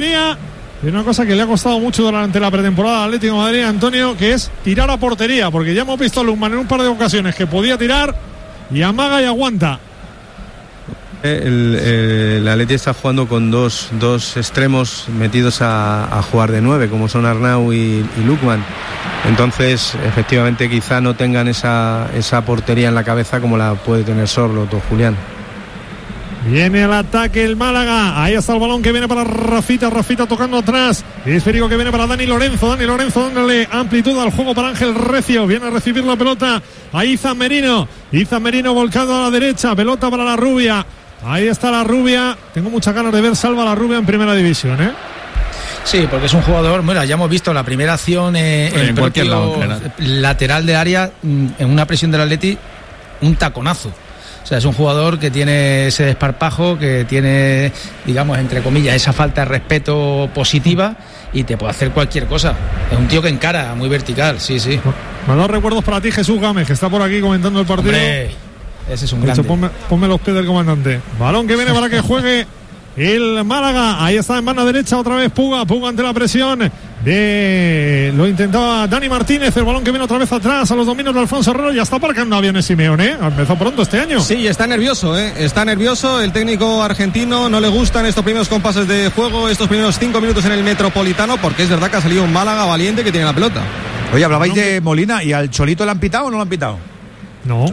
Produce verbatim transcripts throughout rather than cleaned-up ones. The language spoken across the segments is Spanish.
Y una cosa que le ha costado mucho durante la pretemporada al Atlético de Madrid, Antonio, que es tirar a portería, porque ya hemos visto a Lukman en un par de ocasiones que podía tirar y amaga y aguanta. El, el, el Atleti está jugando con dos, dos extremos metidos a, a jugar de nueve, como son Arnau y, y Lukman. Entonces, efectivamente, quizá no tengan esa, esa portería en la cabeza como la puede tener Sorloth o Julián. Viene el ataque el Málaga. Ahí está el balón que viene para Rafita. Rafita tocando atrás. Esférico que viene para Dani Lorenzo. Dani Lorenzo dándole amplitud al juego para Ángel Recio. Viene a recibir la pelota a Izan Merino. Izan Merino volcado a la derecha. Pelota para la Rubia. Ahí está la Rubia. Tengo muchas ganas de ver Salva la Rubia en primera división, ¿eh? Sí, porque es un jugador, bueno, ya hemos visto la primera acción eh, en el propio lado, lateral de área, en una presión del Atleti, un taconazo. O sea, es un jugador que tiene ese desparpajo, que tiene, digamos, entre comillas, esa falta de respeto positiva y te puede hacer cualquier cosa. Es un tío que encara, muy vertical, sí, sí. Me ha dado recuerdos para ti, Jesús Gámez, que está por aquí comentando el partido. Hombre, ese es un grande. Hecho, ponme, ponme los pies del comandante. Balón que viene para que juegue el Málaga. Ahí está en banda derecha otra vez Puga. Puga ante la presión de... Lo intentaba Dani Martínez. El balón que viene otra vez atrás a los dominios de Alfonso Herrero. Ya está aparcando aviones Simeone, ¿eh? Empezó pronto este año. Sí, está nervioso, ¿eh? Está nervioso. El técnico argentino no le gustan estos primeros compases de juego, estos primeros cinco minutos en el Metropolitano, porque es verdad que ha salido un Málaga valiente que tiene la pelota. Oye, hablabais de Molina. ¿Y al Cholito le han pitado o no lo han pitado? No.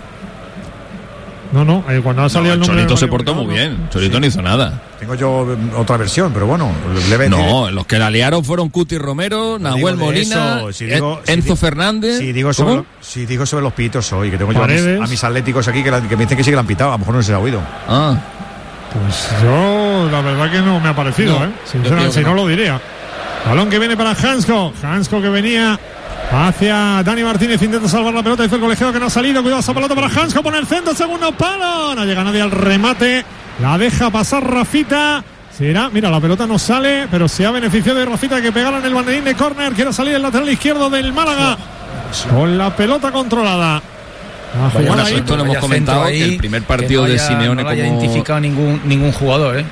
No, no, eh, cuando ha salido no, el, el nombre Cholito de se portó muy bien. Cholito sí. No hizo nada. Tengo yo otra versión, pero bueno, le voy a No, decir... los que la liaron fueron Cuti Romero, no Nahuel Molina, eso, si digo, Enzo si Fernández. Si digo, sobre, si digo sobre los pitos hoy, que tengo yo a mis, a mis atléticos aquí que, la, que me dicen que sí que la han pitado, a lo mejor no se ha oído. Ah. Pues yo, la verdad que no me ha parecido, no, ¿eh? Sinceramente, si no, no lo diría. Balón que viene para Hansko. Hansko que venía hacia Dani Martínez, intenta salvar la pelota, dice el colegiado que no ha salido, cuidado esa pelota para Hansko, pone el centro, segundo palo, no llega nadie al remate, la deja pasar Rafita, será, mira, la pelota no sale, pero se ha beneficiado de Rafita que pegara en el banderín de córner, quiere salir el lateral izquierdo del Málaga, con la pelota controlada. Bueno, ahí, esto lo hemos comentado, ahí, que el primer partido no de haya, Simeone no haya como... identificado ningún, ningún jugador, ¿eh?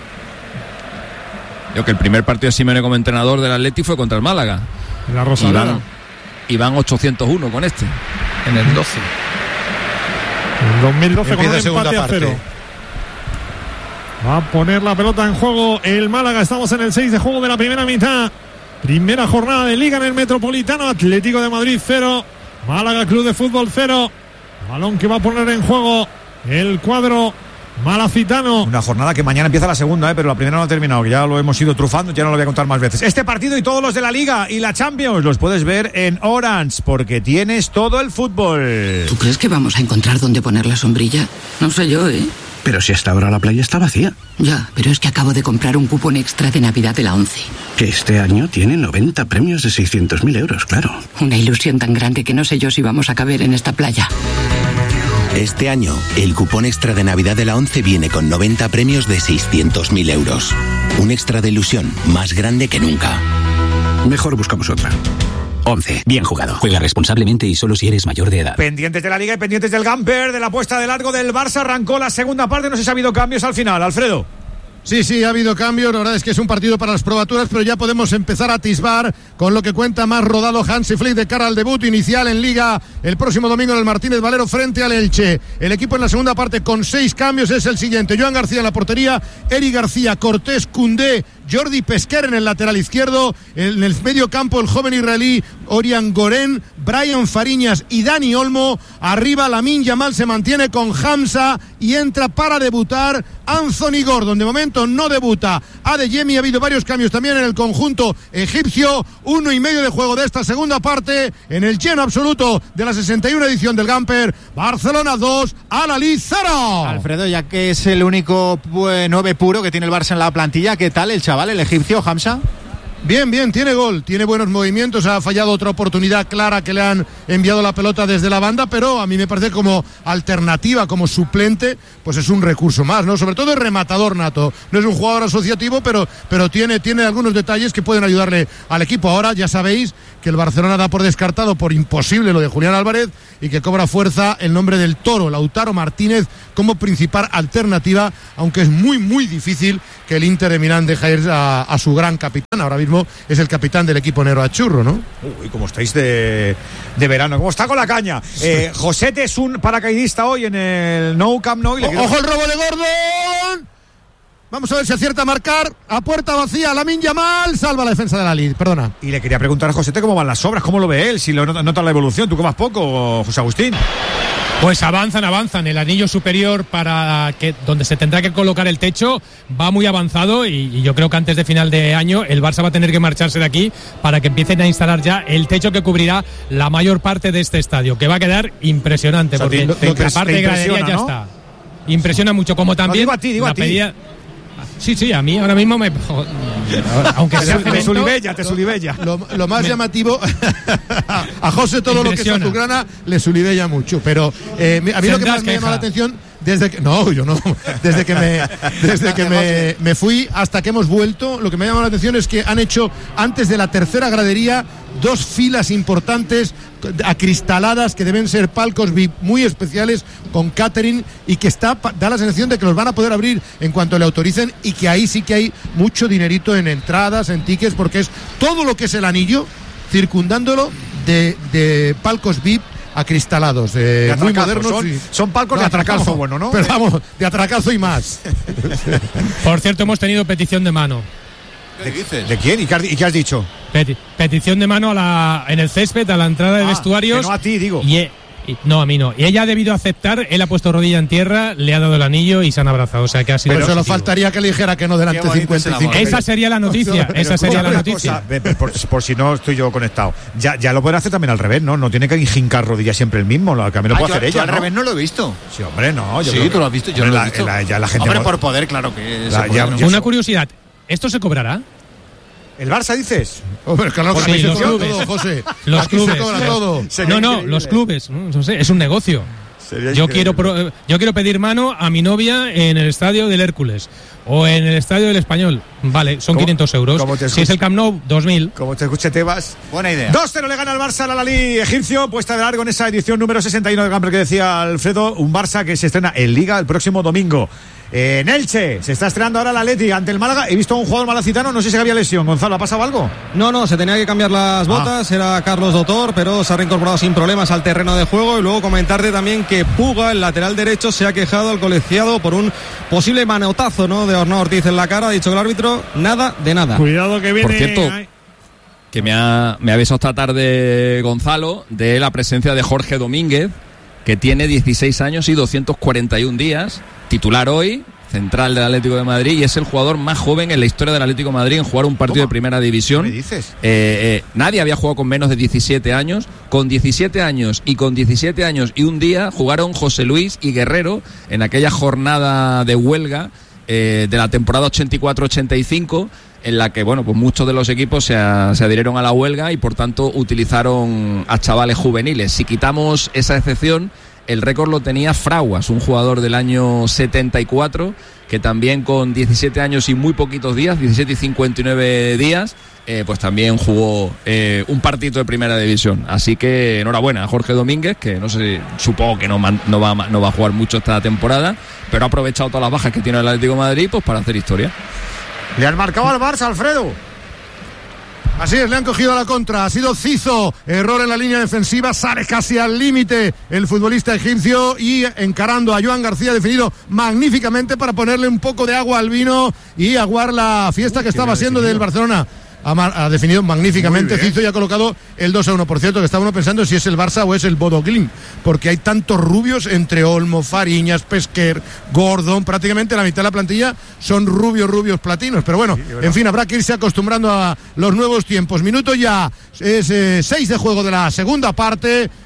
Yo que el primer partido de Simeone como entrenador del Atleti fue contra el Málaga. La Rosaleda. Y van ochocientos uno con este. En el doce. En dos mil doce empieza con un empate a cero. Va a poner la pelota en juego el Málaga. Estamos en el seis de juego de la primera mitad. Primera jornada de Liga en el Metropolitano. Atlético de Madrid cero. Málaga Club de Fútbol cero. Balón que va a poner en juego el cuadro malacitano. Una jornada que mañana empieza la segunda, ¿eh? Pero la primera no ha terminado, que ya lo hemos ido trufando, ya no lo voy a contar más veces. Este partido y todos los de la Liga y la Champions los puedes ver en Orange, porque tienes todo el fútbol. ¿Tú crees que vamos a encontrar dónde poner la sombrilla? No sé yo, ¿eh? Pero si hasta ahora la playa está vacía. Ya, pero es que acabo de comprar un cupón extra de Navidad de la ONCE. Que este año tiene noventa premios de seiscientos mil euros, claro. Una ilusión tan grande que no sé yo si vamos a caber en esta playa. Este año, el cupón extra de Navidad de la ONCE viene con noventa premios de seiscientos mil euros. Un extra de ilusión más grande que nunca. Mejor buscamos otra. ONCE. Bien jugado. Juega responsablemente y solo si eres mayor de edad. Pendientes de la Liga y pendientes del Gamper, de la apuesta de largo del Barça. Arrancó la segunda parte, no sé si ha habido cambios al final, Alfredo. Sí, sí, ha habido cambios, la verdad es que es un partido para las probaturas, pero ya podemos empezar a atisbar con lo que cuenta más rodado Hansi Flick de cara al debut inicial en Liga el próximo domingo en el Martínez Valero frente al Elche. El equipo en la segunda parte con seis cambios es el siguiente: Joan García en la portería, Eri García, Cortés, Koundé, Jordi Pesquer en el lateral izquierdo, en el medio campo el joven israelí Orián Goren, Brian Fariñas y Dani Olmo. Arriba Lamine Yamal se mantiene con Hamza y entra para debutar Anthony Gordon. De momento no debuta Adeyemi. Ha habido varios cambios también en el conjunto egipcio. Uno y medio de juego de esta segunda parte en el lleno absoluto de la sesenta y una edición del Gamper. Barcelona dos, Al-Ahly cero. Alfredo, ya que es el único nueve puro que tiene el Barça en la plantilla, ¿qué tal el chaval, el egipcio, Hamza? Bien, bien, tiene gol, tiene buenos movimientos, ha fallado otra oportunidad clara que le han enviado la pelota desde la banda, pero a mí me parece como alternativa, como suplente, pues es un recurso más, ¿no? Sobre todo es rematador nato, no es un jugador asociativo, pero, pero tiene, tiene algunos detalles que pueden ayudarle al equipo. Ahora ya sabéis que el Barcelona da por descartado, por imposible lo de Julián Álvarez, y que cobra fuerza el nombre del Toro, Lautaro Martínez, como principal alternativa, aunque es muy, muy difícil que el Inter de Milán deje ir a, a su gran capitán. Ahora mismo es el capitán del equipo negro achurro, ¿no? Uy, cómo estáis de, de verano, cómo está con la caña. Eh, Josete es un paracaidista hoy en el Nou Camp Nou. Y le quiero... ¡Ojo el robo de Gordon! Vamos a ver si acierta a marcar. A puerta vacía, Lamine Yamal salva la defensa de la Lid. Perdona. Y le quería preguntar a Josete cómo van las obras, cómo lo ve él, si lo nota, nota la evolución. ¿Tú que vas poco, José Agustín? Pues avanzan, avanzan. El anillo superior para que donde se tendrá que colocar el techo va muy avanzado y, y yo creo que antes de final de año el Barça va a tener que marcharse de aquí para que empiecen a instalar ya el techo que cubrirá la mayor parte de este estadio, que va a quedar impresionante, o sea, porque te, te, la parte de gradería ya, ¿no?, está. Impresiona mucho, como también no, digo a ti, digo la a ti. pedida. Sí, sí, a mí ahora mismo me... Aunque sea te sulibella, te sulibella. Lo, lo más me... llamativo, a José todo lo que es azulgrana le sulibella mucho, pero eh, a mí lo que más me llama la atención, desde que... No, yo no. Desde que me desde que me, me fui hasta que hemos vuelto, lo que me llama la atención es que han hecho, antes de la tercera gradería, dos filas importantes acristaladas que deben ser palcos V I P muy especiales con catering y que está da la sensación de que los van a poder abrir en cuanto le autoricen y que ahí sí que hay mucho dinerito en entradas, en tickets, porque es todo lo que es el anillo circundándolo de, de palcos V I P acristalados, eh, muy modernos. Son, y... son palcos no, de atracazo, bueno, ¿no? Pero vamos, de atracazo y más. Por cierto, hemos tenido petición de mano. ¿De, dices? ¿De quién? ¿Y qué has, y qué has dicho? Peti, petición de mano a la, en el césped, a la entrada de ah, vestuarios. Que no a ti, digo. Y, y, no, a mí no. Y ella ha debido aceptar, él ha puesto rodilla en tierra, le ha dado el anillo y se han abrazado. O sea que ha sido. Pero solo faltaría que le dijera que no delante de cincuenta y cinco. Esa sería la noticia. Esa sería la noticia. Cosa, por, por si no estoy yo conectado. Ya, ya lo pueden hacer también al revés, ¿no? No tiene que hincar rodillas siempre el mismo. Lo, también lo puede ah, hacer yo, ella. Yo al ¿no? revés no lo he visto. Sí, hombre, no. Yo sí, creo tú lo has visto. Yo hombre, no lo he la, visto. La, ya la gente hombre, no... por poder, claro que. La, poder, ya, ¿no? ya Una curiosidad. ¿Esto se cobrará? ¿El Barça dices? Hombre, claro que sí, se los cobra clubes. todo, José. Los Aquí clubes. se cobra todo. No, no, los clubes. No sé, es un negocio. Sería yo quiero pro, yo quiero pedir mano a mi novia en el estadio del Hércules o en el estadio del Español. Vale, son quinientos euros. Si es el Camp Nou, dos mil. Como te escuche Tebas. Buena idea. dos cero le gana el Barça al Al-Ahly egipcio, puesta de largo en esa edición número sesenta y uno de Gamper que decía Alfredo. Un Barça que se estrena en Liga el próximo domingo. En Elche se está estrenando ahora el Atleti ante el Málaga. He visto a un jugador malacitano, no sé si había lesión. Gonzalo, ¿ha pasado algo? No, no, se tenía que cambiar las botas, ah. Era Carlos Dotor, pero se ha reincorporado sin problemas al terreno de juego. Y luego comentarte también que Puga, el lateral derecho, se ha quejado al colegiado por un posible manotazo, ¿no?, de Arnau Ortiz en la cara. Ha dicho el árbitro, nada de nada. Cuidado que viene. Por cierto, que me ha, me ha avisado esta tarde Gonzalo de la presencia de Jorge Domínguez, que tiene dieciséis años y doscientos cuarenta y un días, titular hoy, central del Atlético de Madrid, y es el jugador más joven en la historia del Atlético de Madrid en jugar un partido ¿Cómo? de primera división. ¿Qué me dices? Eh, eh, nadie había jugado con menos de diecisiete años. Con diecisiete años y con diecisiete años y un día jugaron José Luis y Guerrero en aquella jornada de huelga eh, de la temporada ochenta y cuatro ochenta y cinco, en la que, bueno, pues muchos de los equipos se, a, se adhirieron a la huelga y por tanto utilizaron a chavales juveniles. Si quitamos esa excepción, el récord lo tenía Fraguas, un jugador del año setenta y cuatro, que también con diecisiete años y muy poquitos días, diecisiete y cincuenta y nueve días, eh, pues también jugó eh, un partido de primera división. Así que enhorabuena a Jorge Domínguez, que no sé, supongo que no, no, va, no va a jugar mucho esta temporada, pero ha aprovechado todas las bajas que tiene el Atlético de Madrid pues para hacer historia. Le han marcado al Barça, Alfredo. Así es, le han cogido a la contra, ha sido Cizo, error en la línea defensiva, sale casi al límite el futbolista egipcio y encarando a Joan García, definido magníficamente para ponerle un poco de agua al vino y aguar la fiesta que estaba siendo del Barcelona. Ha, ha definido magníficamente Cizo y ha colocado el dos a uno. Por cierto, que está uno pensando si es el Barça o es el Bodo Glimt, porque hay tantos rubios entre Olmo, Fariñas, Pesquer, Gordon, prácticamente la mitad de la plantilla son rubios, rubios platinos. Pero bueno, sí, en fin, habrá que irse acostumbrando a los nuevos tiempos. Minuto ya, es eh, seis de juego de la segunda parte.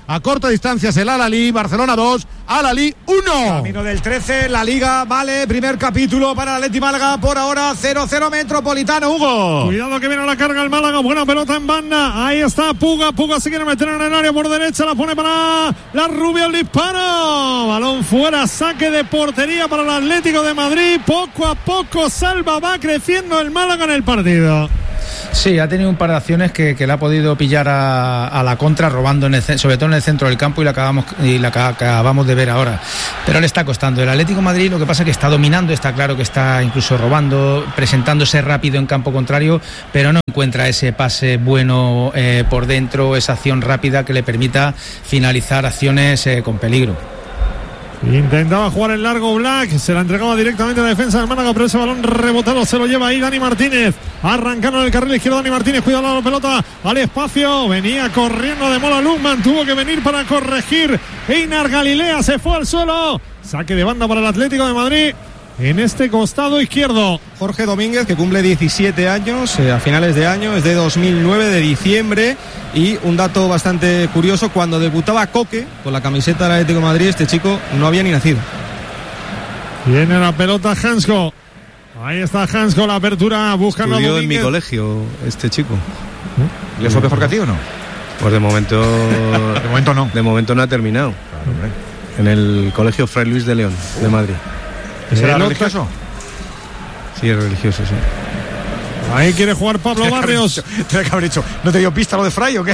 A corta distancia es el Al-Ahly, Barcelona dos, Al-Ahly uno. Camino del trece, la Liga, vale, primer capítulo para el Athletic Málaga, por ahora cero cero Metropolitano, Hugo. Cuidado que viene a la carga el Málaga, buena pelota en banda, ahí está Puga, Puga se quiere meter en el área por derecha, la pone para la Rubio, el disparo, balón fuera, saque de portería para el Atlético de Madrid, poco a poco Salva, va creciendo el Málaga en el partido. Sí, ha tenido un par de acciones que, que le ha podido pillar a, a la contra, robando en el, sobre todo en el centro del campo, y la acabamos y la acabamos de ver ahora. Pero le está costando. El Atlético de Madrid, lo que pasa es que está dominando, está claro que está incluso robando, presentándose rápido en campo contrario, pero no encuentra ese pase bueno eh, por dentro, esa acción rápida que le permita finalizar acciones eh, con peligro. Intentaba jugar en largo Black, se la entregaba directamente a la defensa del Málaga, pero ese balón rebotado se lo lleva ahí Dani Martínez. Arrancaron en el carril izquierdo Dani Martínez, cuidado la pelota al espacio, venía corriendo de Mola Lukman, tuvo que venir para corregir. Einar Galilea se fue al suelo. Saque de banda para el Atlético de Madrid en este costado izquierdo. Jorge Domínguez, que cumple diecisiete años eh, a finales de año, es de dos mil nueve, de diciembre. Y un dato bastante curioso, cuando debutaba Coque con la camiseta del Atlético de Madrid, este chico no había ni nacido. Viene la pelota Hansko, ahí está Hansko, la apertura buscando a Domínguez. En mi colegio este chico. ¿Le fue mejor que a ti o no? Pues de momento de momento no. De momento no ha terminado. Claro, en el colegio Fray Luis de León de Madrid. ¿Será religioso? Sí, es religioso, sí. Ahí quiere jugar Pablo Barrios. Tiene que haber dicho, ¿no te dio pista lo de Fray o qué?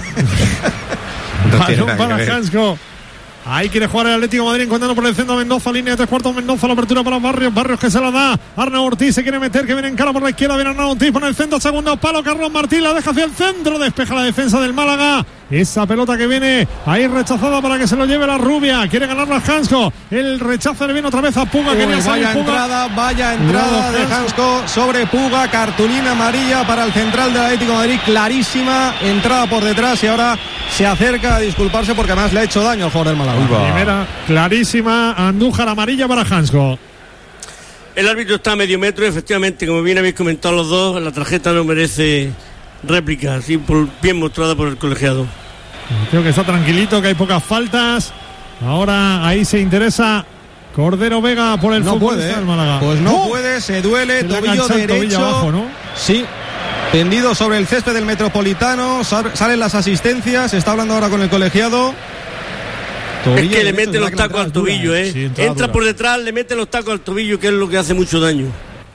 No tiene nada para Hansko. Ahí quiere jugar el Atlético de Madrid, encontrando por el centro a Mendoza, línea de tres cuartos, Mendoza, la apertura para Barrios, Barrios que se la da, Arnau Ortiz se quiere meter, que viene en cara por la izquierda, viene Arnau Ortiz por el centro, segundo palo, Carlos Martín la deja hacia el centro, despeja la defensa del Málaga, esa pelota que viene ahí rechazada para que se lo lleve la Rubia, quiere ganarla Hansko, el rechazo le viene otra vez a Puga. Uy, quería salir vaya Puga. entrada, vaya entrada de Hansko sobre Puga, cartulina amarilla para el central del Atlético de Madrid, clarísima, entrada por detrás y ahora se acerca a disculparse porque además le ha hecho daño al jugador del Málaga. Primera clarísima, Andújar amarilla para Hansko. El árbitro está a medio metro, efectivamente, como bien habéis comentado los dos, la tarjeta no merece réplica, así por, bien mostrada por el colegiado. Creo que está tranquilito, que hay pocas faltas. Ahora ahí se interesa Cordero Vega por el no fútbol puede, del Málaga. Pues no ¡Oh! puede, se duele, se tobillo derecho. Tobillo abajo, ¿no? Sí. Tendido sobre el césped del Metropolitano, salen las asistencias, está hablando ahora con el colegiado. Es que le mete los tacos al tobillo, ¿eh? Sí, entra por detrás, le mete los tacos al tobillo, que es lo que hace mucho daño.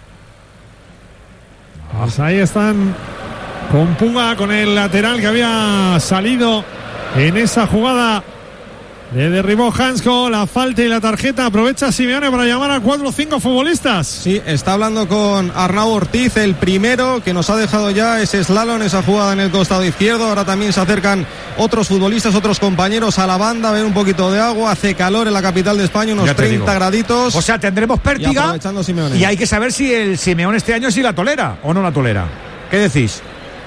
Pues ahí están con Puga, con el lateral que había salido en esa jugada. Le derribó Hansko, la falta y la tarjeta. Aprovecha Simeone para llamar a cuatro o cinco futbolistas. Sí, está hablando con Arnau Ortiz, el primero que nos ha dejado ya ese slalom, esa jugada en el costado izquierdo. Ahora también se acercan otros futbolistas, otros compañeros a la banda, a ver un poquito de agua. Hace calor en la capital de España, unos treinta graditos. O sea, tendremos pértiga y, y hay que saber si el Simeone este año sí la tolera o no la tolera. ¿Qué decís?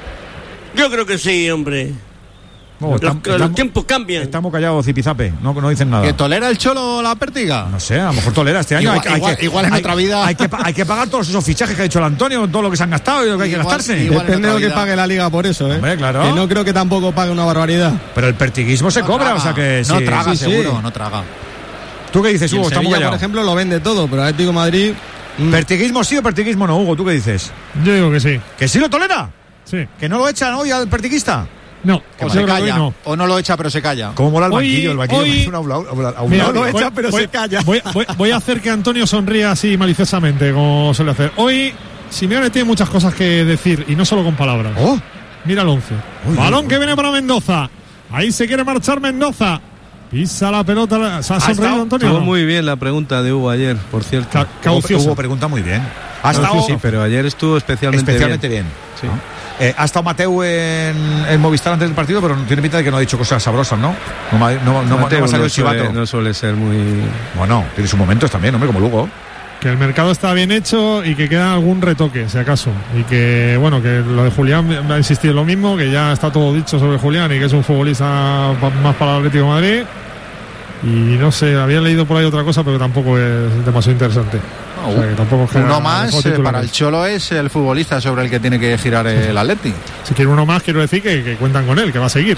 Yo creo que sí, hombre. No, los, estamos, los estamos, tiempos cambian. Estamos callados, Zipizape, no, no dicen nada. ¿Que tolera el Cholo la pértiga? No sé, a lo mejor tolera este año. Igual, hay, igual, hay que, igual en hay, otra vida. Hay que, hay que pagar todos esos fichajes que ha hecho el Antonio, todo lo que se han gastado y lo que hay que igual, gastarse. Igual Depende de lo que pague la Liga por eso, ¿eh? Hombre, claro. Que no creo que tampoco pague una barbaridad. Pero el pertiguismo se no cobra, traga. o sea que no sí. traga, sí, seguro, sí. no traga. ¿Tú qué dices, Hugo? El Estamos Sevilla, callados. por ejemplo, lo vende todo, pero Atlético de Madrid. Mm. ¿Pertiguismo sí o pertiguismo no, Hugo? ¿Tú qué dices? Yo digo que sí. ¿Que sí lo tolera? Sí. ¿Que no lo echan hoy al pertiguista? No, o se calla, no. o no lo echa pero se calla. ¿Cómo mola el hoy, banquillo? El banquillo hoy, es una aula, aula, aula, mira, no lo voy, echa pero voy, se calla. Voy, voy, voy a hacer que Antonio sonría así maliciosamente, como suele hacer. Hoy Simeone tiene muchas cosas que decir y no solo con palabras. Oh. Mira el once. Uy, Balón uy, que uy. viene para Mendoza. Ahí se quiere marchar Mendoza. Pisa la pelota. ¿Se ha sonreído Antonio? Estuvo muy bien la pregunta de Hugo ayer, por cierto. Ca Cauciosa. Hugo pregunta muy bien. Ha estado, sí, pero ayer estuvo especialmente, especialmente bien. bien. Sí. ¿No? Eh, ha estado Mateu en, en Movistar antes del partido, pero tiene pinta de que no ha dicho cosas sabrosas, ¿no? No, no, no, no, Mateu no ha salido no el chivato. Suele, no suele ser muy... Bueno, tiene sus momentos también, hombre, como Lugo. Que el mercado está bien hecho y que queda algún retoque, si acaso. Y que, bueno, que lo de Julián me ha insistido lo mismo, que ya está todo dicho sobre Julián y que es un futbolista más para el Atlético de Madrid. Y no sé, había leído por ahí otra cosa, pero tampoco es demasiado interesante. No, o sea, que tampoco uno más eh, para el Cholo es el futbolista sobre el que tiene que girar el Atleti. Si quiere uno más, quiero decir que, que cuentan con él, que va a seguir.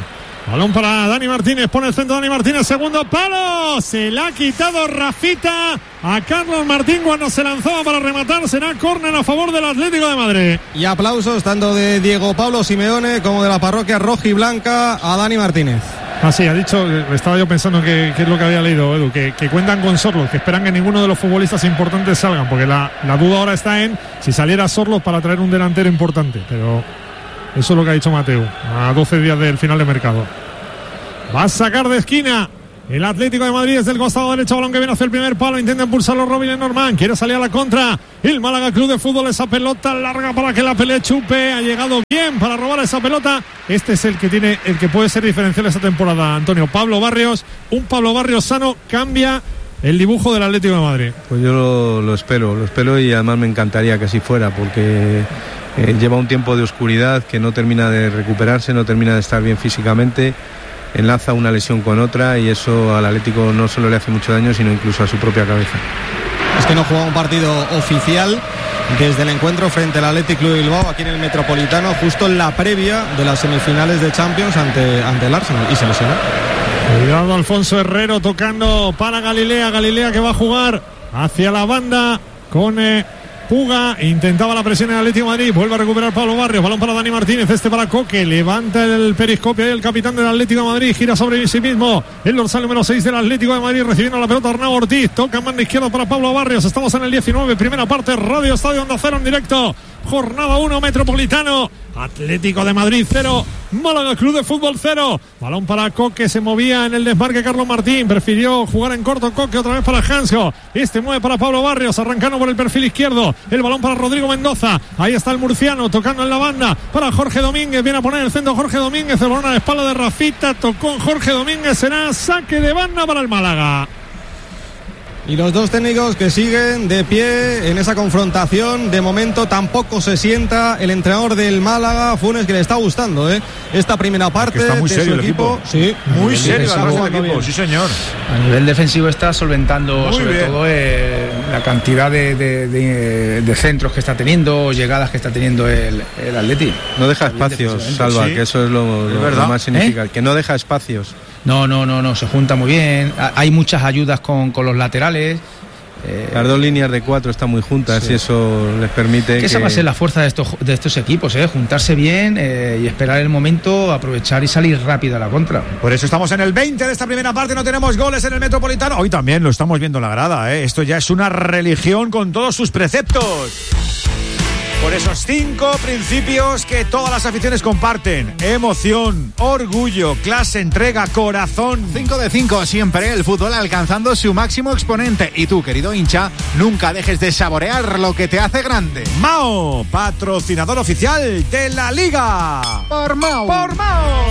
Balón para Dani Martínez, pone el centro Dani Martínez, segundo palo, se la ha quitado Rafita a Carlos Martín cuando se lanzaba para rematar. Será córner a favor del Atlético de Madrid. Y aplausos tanto de Diego Pablo Simeone como de la parroquia rojiblanca a Dani Martínez. Ah, sí, ha dicho, estaba yo pensando que, que es lo que había leído, Edu, que, que cuentan con Sorloth, que esperan que ninguno de los futbolistas importantes salgan, porque la, la duda ahora está en si saliera Sorloth para traer un delantero importante, pero eso es lo que ha dicho Mateu, a doce días del final de mercado. Va a sacar de esquina el Atlético de Madrid desde el costado derecho, balón que viene hacia el primer palo, intenta impulsarlo Robin Lenormand, quiere salir a la contra, el Málaga Club de Fútbol, esa pelota larga para que la pelea Chupe, ha llegado bien para robar esa pelota. Este es el que tiene, el que puede ser diferencial esta temporada, Antonio. Pablo Barrios, un Pablo Barrios sano cambia el dibujo del Atlético de Madrid. Pues yo lo, lo espero, lo espero y además me encantaría que así fuera, porque eh, lleva un tiempo de oscuridad que no termina de recuperarse, no termina de estar bien físicamente, enlaza una lesión con otra y eso al Atlético no solo le hace mucho daño, sino incluso a su propia cabeza. Es que no juega un partido oficial desde el encuentro frente al Athletic Club de Bilbao aquí en el Metropolitano, justo en la previa de las semifinales de Champions ante, ante el Arsenal, y se lesionó. Cuidado Alfonso Herrero tocando para Galilea, Galilea que va a jugar hacia la banda con eh, Puga, intentaba la presión en el Atlético de Madrid, vuelve a recuperar Pablo Barrios, balón para Dani Martínez, este para Coque, levanta el periscopio y el capitán del Atlético de Madrid gira sobre sí mismo, el dorsal número seis del Atlético de Madrid recibiendo la pelota Arnau Ortiz, toca mano izquierda para Pablo Barrios, estamos en el diecinueve, primera parte, Radio Estadio Onda Cero en directo, jornada uno, Metropolitano, Atlético de Madrid cero, Málaga Club de Fútbol cero, balón para Coque, se movía en el desmarque Carlos Martín, prefirió jugar en corto Coque, otra vez para Hansko, este mueve para Pablo Barrios, arrancando por el perfil izquierdo, el balón para Rodrigo Mendoza, ahí está el murciano, tocando en la banda, para Jorge Domínguez, viene a poner el centro Jorge Domínguez, el balón a la espalda de Rafita, tocó Jorge Domínguez, será saque de banda para el Málaga. Y los dos técnicos que siguen de pie en esa confrontación. De momento tampoco se sienta el entrenador del Málaga, Funes, que le está gustando ¿eh? esta primera parte. Está muy de serio su el equipo. equipo. Sí, muy serio el equipo. Sí, señor. A nivel defensivo está solventando muy sobre bien. todo eh, la cantidad de, de, de, de centros que está teniendo, llegadas que está teniendo el, el Atleti. No deja espacios, Salva, sí. que eso es lo, lo, es lo más significativo. ¿Eh? Que no deja espacios. No, no, no, no, se junta muy bien. Hay muchas ayudas con, con los laterales. Eh, Las dos líneas de cuatro están muy juntas sí. y eso les permite. Que, que esa va a ser la fuerza de estos, de estos equipos, ¿eh? Juntarse bien eh, y esperar el momento, aprovechar y salir rápido a la contra. Por eso estamos en el veinte de esta primera parte, no tenemos goles en el Metropolitano. Hoy también lo estamos viendo en la grada, ¿eh? Esto ya es una religión con todos sus preceptos. Por esos cinco principios que todas las aficiones comparten: emoción, orgullo, clase, entrega, corazón. cinco de cinco siempre, el fútbol alcanzando su máximo exponente. Y tú, querido hincha, nunca dejes de saborear lo que te hace grande. Mao, patrocinador oficial de la Liga. Por Mao. Por Mao.